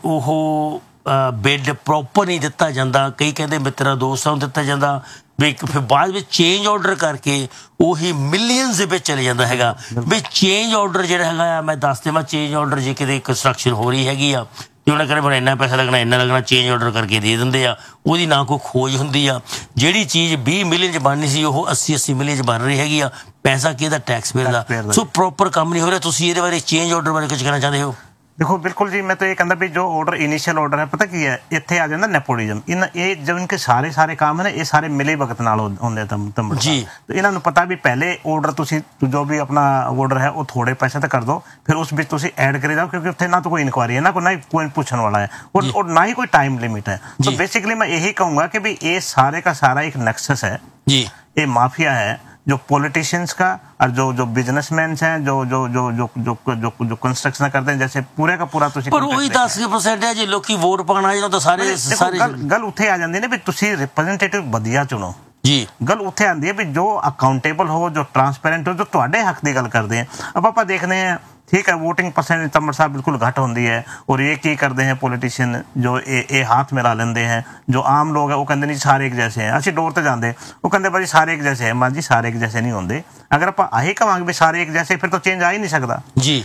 ਉਹ ਬਿੱਡ ਪ੍ਰੋਪਰ ਨਹੀਂ ਦਿੱਤਾ ਜਾਂਦਾ। ਕਈ ਕਹਿੰਦੇ ਮਿੱਤਰਾਂ ਦੋਸਤਾਂ ਨੂੰ ਦਿੱਤਾ ਜਾਂਦਾ ਵੀ ਫਿਰ ਬਾਅਦ ਵਿੱਚ ਚੇਂਜ ਆਰਡਰ ਕਰਕੇ ਉਹੀ ਮਿਲੀਅਨਸ ਦੇ ਵਿੱਚ ਚਲੇ ਜਾਂਦਾ ਹੈਗਾ। ਵੀ ਚੇਂਜ ਆਰਡਰ ਜਿਹੜਾ ਹੈਗਾ ਆ, ਮੈਂ ਦੱਸ ਦੇਵਾਂ, ਚੇਂਜ ਆਰਡਰ ਜੇ ਕਿਤੇ ਕੰਸਟਰਕਸ਼ਨ ਹੋ ਰਹੀ ਹੈਗੀ ਆ ਤੇ ਉਹਨਾਂ ਕਹਿੰਦੇ ਮੈਨੂੰ ਇੰਨਾ ਪੈਸਾ ਲੱਗਣਾ, ਇੰਨਾ ਲੱਗਣਾ, ਚੇਂਜ ਆਰਡਰ ਕਰਕੇ ਦੇ ਦਿੰਦੇ ਆ। ਉਹਦੀ ਨਾ ਕੋਈ ਖੋਜ ਹੁੰਦੀ ਆ। ਜਿਹੜੀ ਚੀਜ਼ 20 ਮਿਲੀਅਨ 'ਚ ਬਣਨੀ ਸੀ ਉਹ 80 ਮਿਲੀਅਨ 'ਚ ਬਣ ਰਹੀ ਹੈਗੀ ਆ। ਪੈਸਾ ਕਿਹਦਾ? ਟੈਕਸ ਪੇਅਰ ਦਾ। ਸੋ ਪ੍ਰੋਪਰ ਕੰਮ ਨਹੀਂ ਹੋ ਰਿਹਾ। ਤੁਸੀਂ ਇਹਦੇ ਬਾਰੇ, ਚੇਂਜ ਆਰਡਰ ਬਾਰੇ ਕੁਝ ਕਹਿਣਾ ਚਾਹੁੰਦੇ ਹੋ? देखो बिल्कुल जी, मैं तो ये कहता भी जो ऑर्डर इनिशियल ऑर्डर है, पता की है इत्थे आ जाता नेपोटिज्म। ये जब इनके सारे काम है ना, ये सारे मिले वक्त नाल होंदे तंबड़ जी। तो इन्हां नूं पता भी पहले ऑर्डर तुसीं जो भी अपना ऑर्डर है वो थोड़े पैसे ते कर दो, फिर उस विच तुसीं ऐड करी जाओ, क्योंकि उत्थे ना तो कोई इंक्वायरी है, ना कोई पूछने वाला है और ना ही कोई टाइम लिमिट है। तो बेसिकली मैं यही कहूँगा कि भी ये सारे का सारा एक नेक्सस है जी। ये माफिया है जो पॉलिटिशियंस का और जो बिजनेसमैन हैं, जो कंस्ट्रक्शन करते हैं, जैसे पूरे का पूरा तुसी पर वही 10% है जी लोग वोट पाना है तो सारे गल उत्थे आ जाती है भी तुसी रिप्रेजेंटेटिव वधिया चुनो जी। गल उत्थे आती है भी जो अकाउंटेबल हो, जो ट्रांसपेरेंट हो, जो तुहाडे हक की गल करते हैं। अब आप देखने हैं ठीक है वोटिंग परसेंटेज तंबड़ साहब बिल्कुल घट होती है, और ये की करते हैं पॉलिटिशियन जो ये हाथ मिला लेंदे हैं। जो आम लोग है वो कहते नहीं सारे एक जैसे हैं, असं डोर ते जाते वो कहते भाई सारे एक जैसे हैं। मां जी सारे एक जैसे नहीं होंगे। अगर आप आही कहांगे भी सारे एक जैसे, फिर तो चेंज आ ही नहीं सकता जी।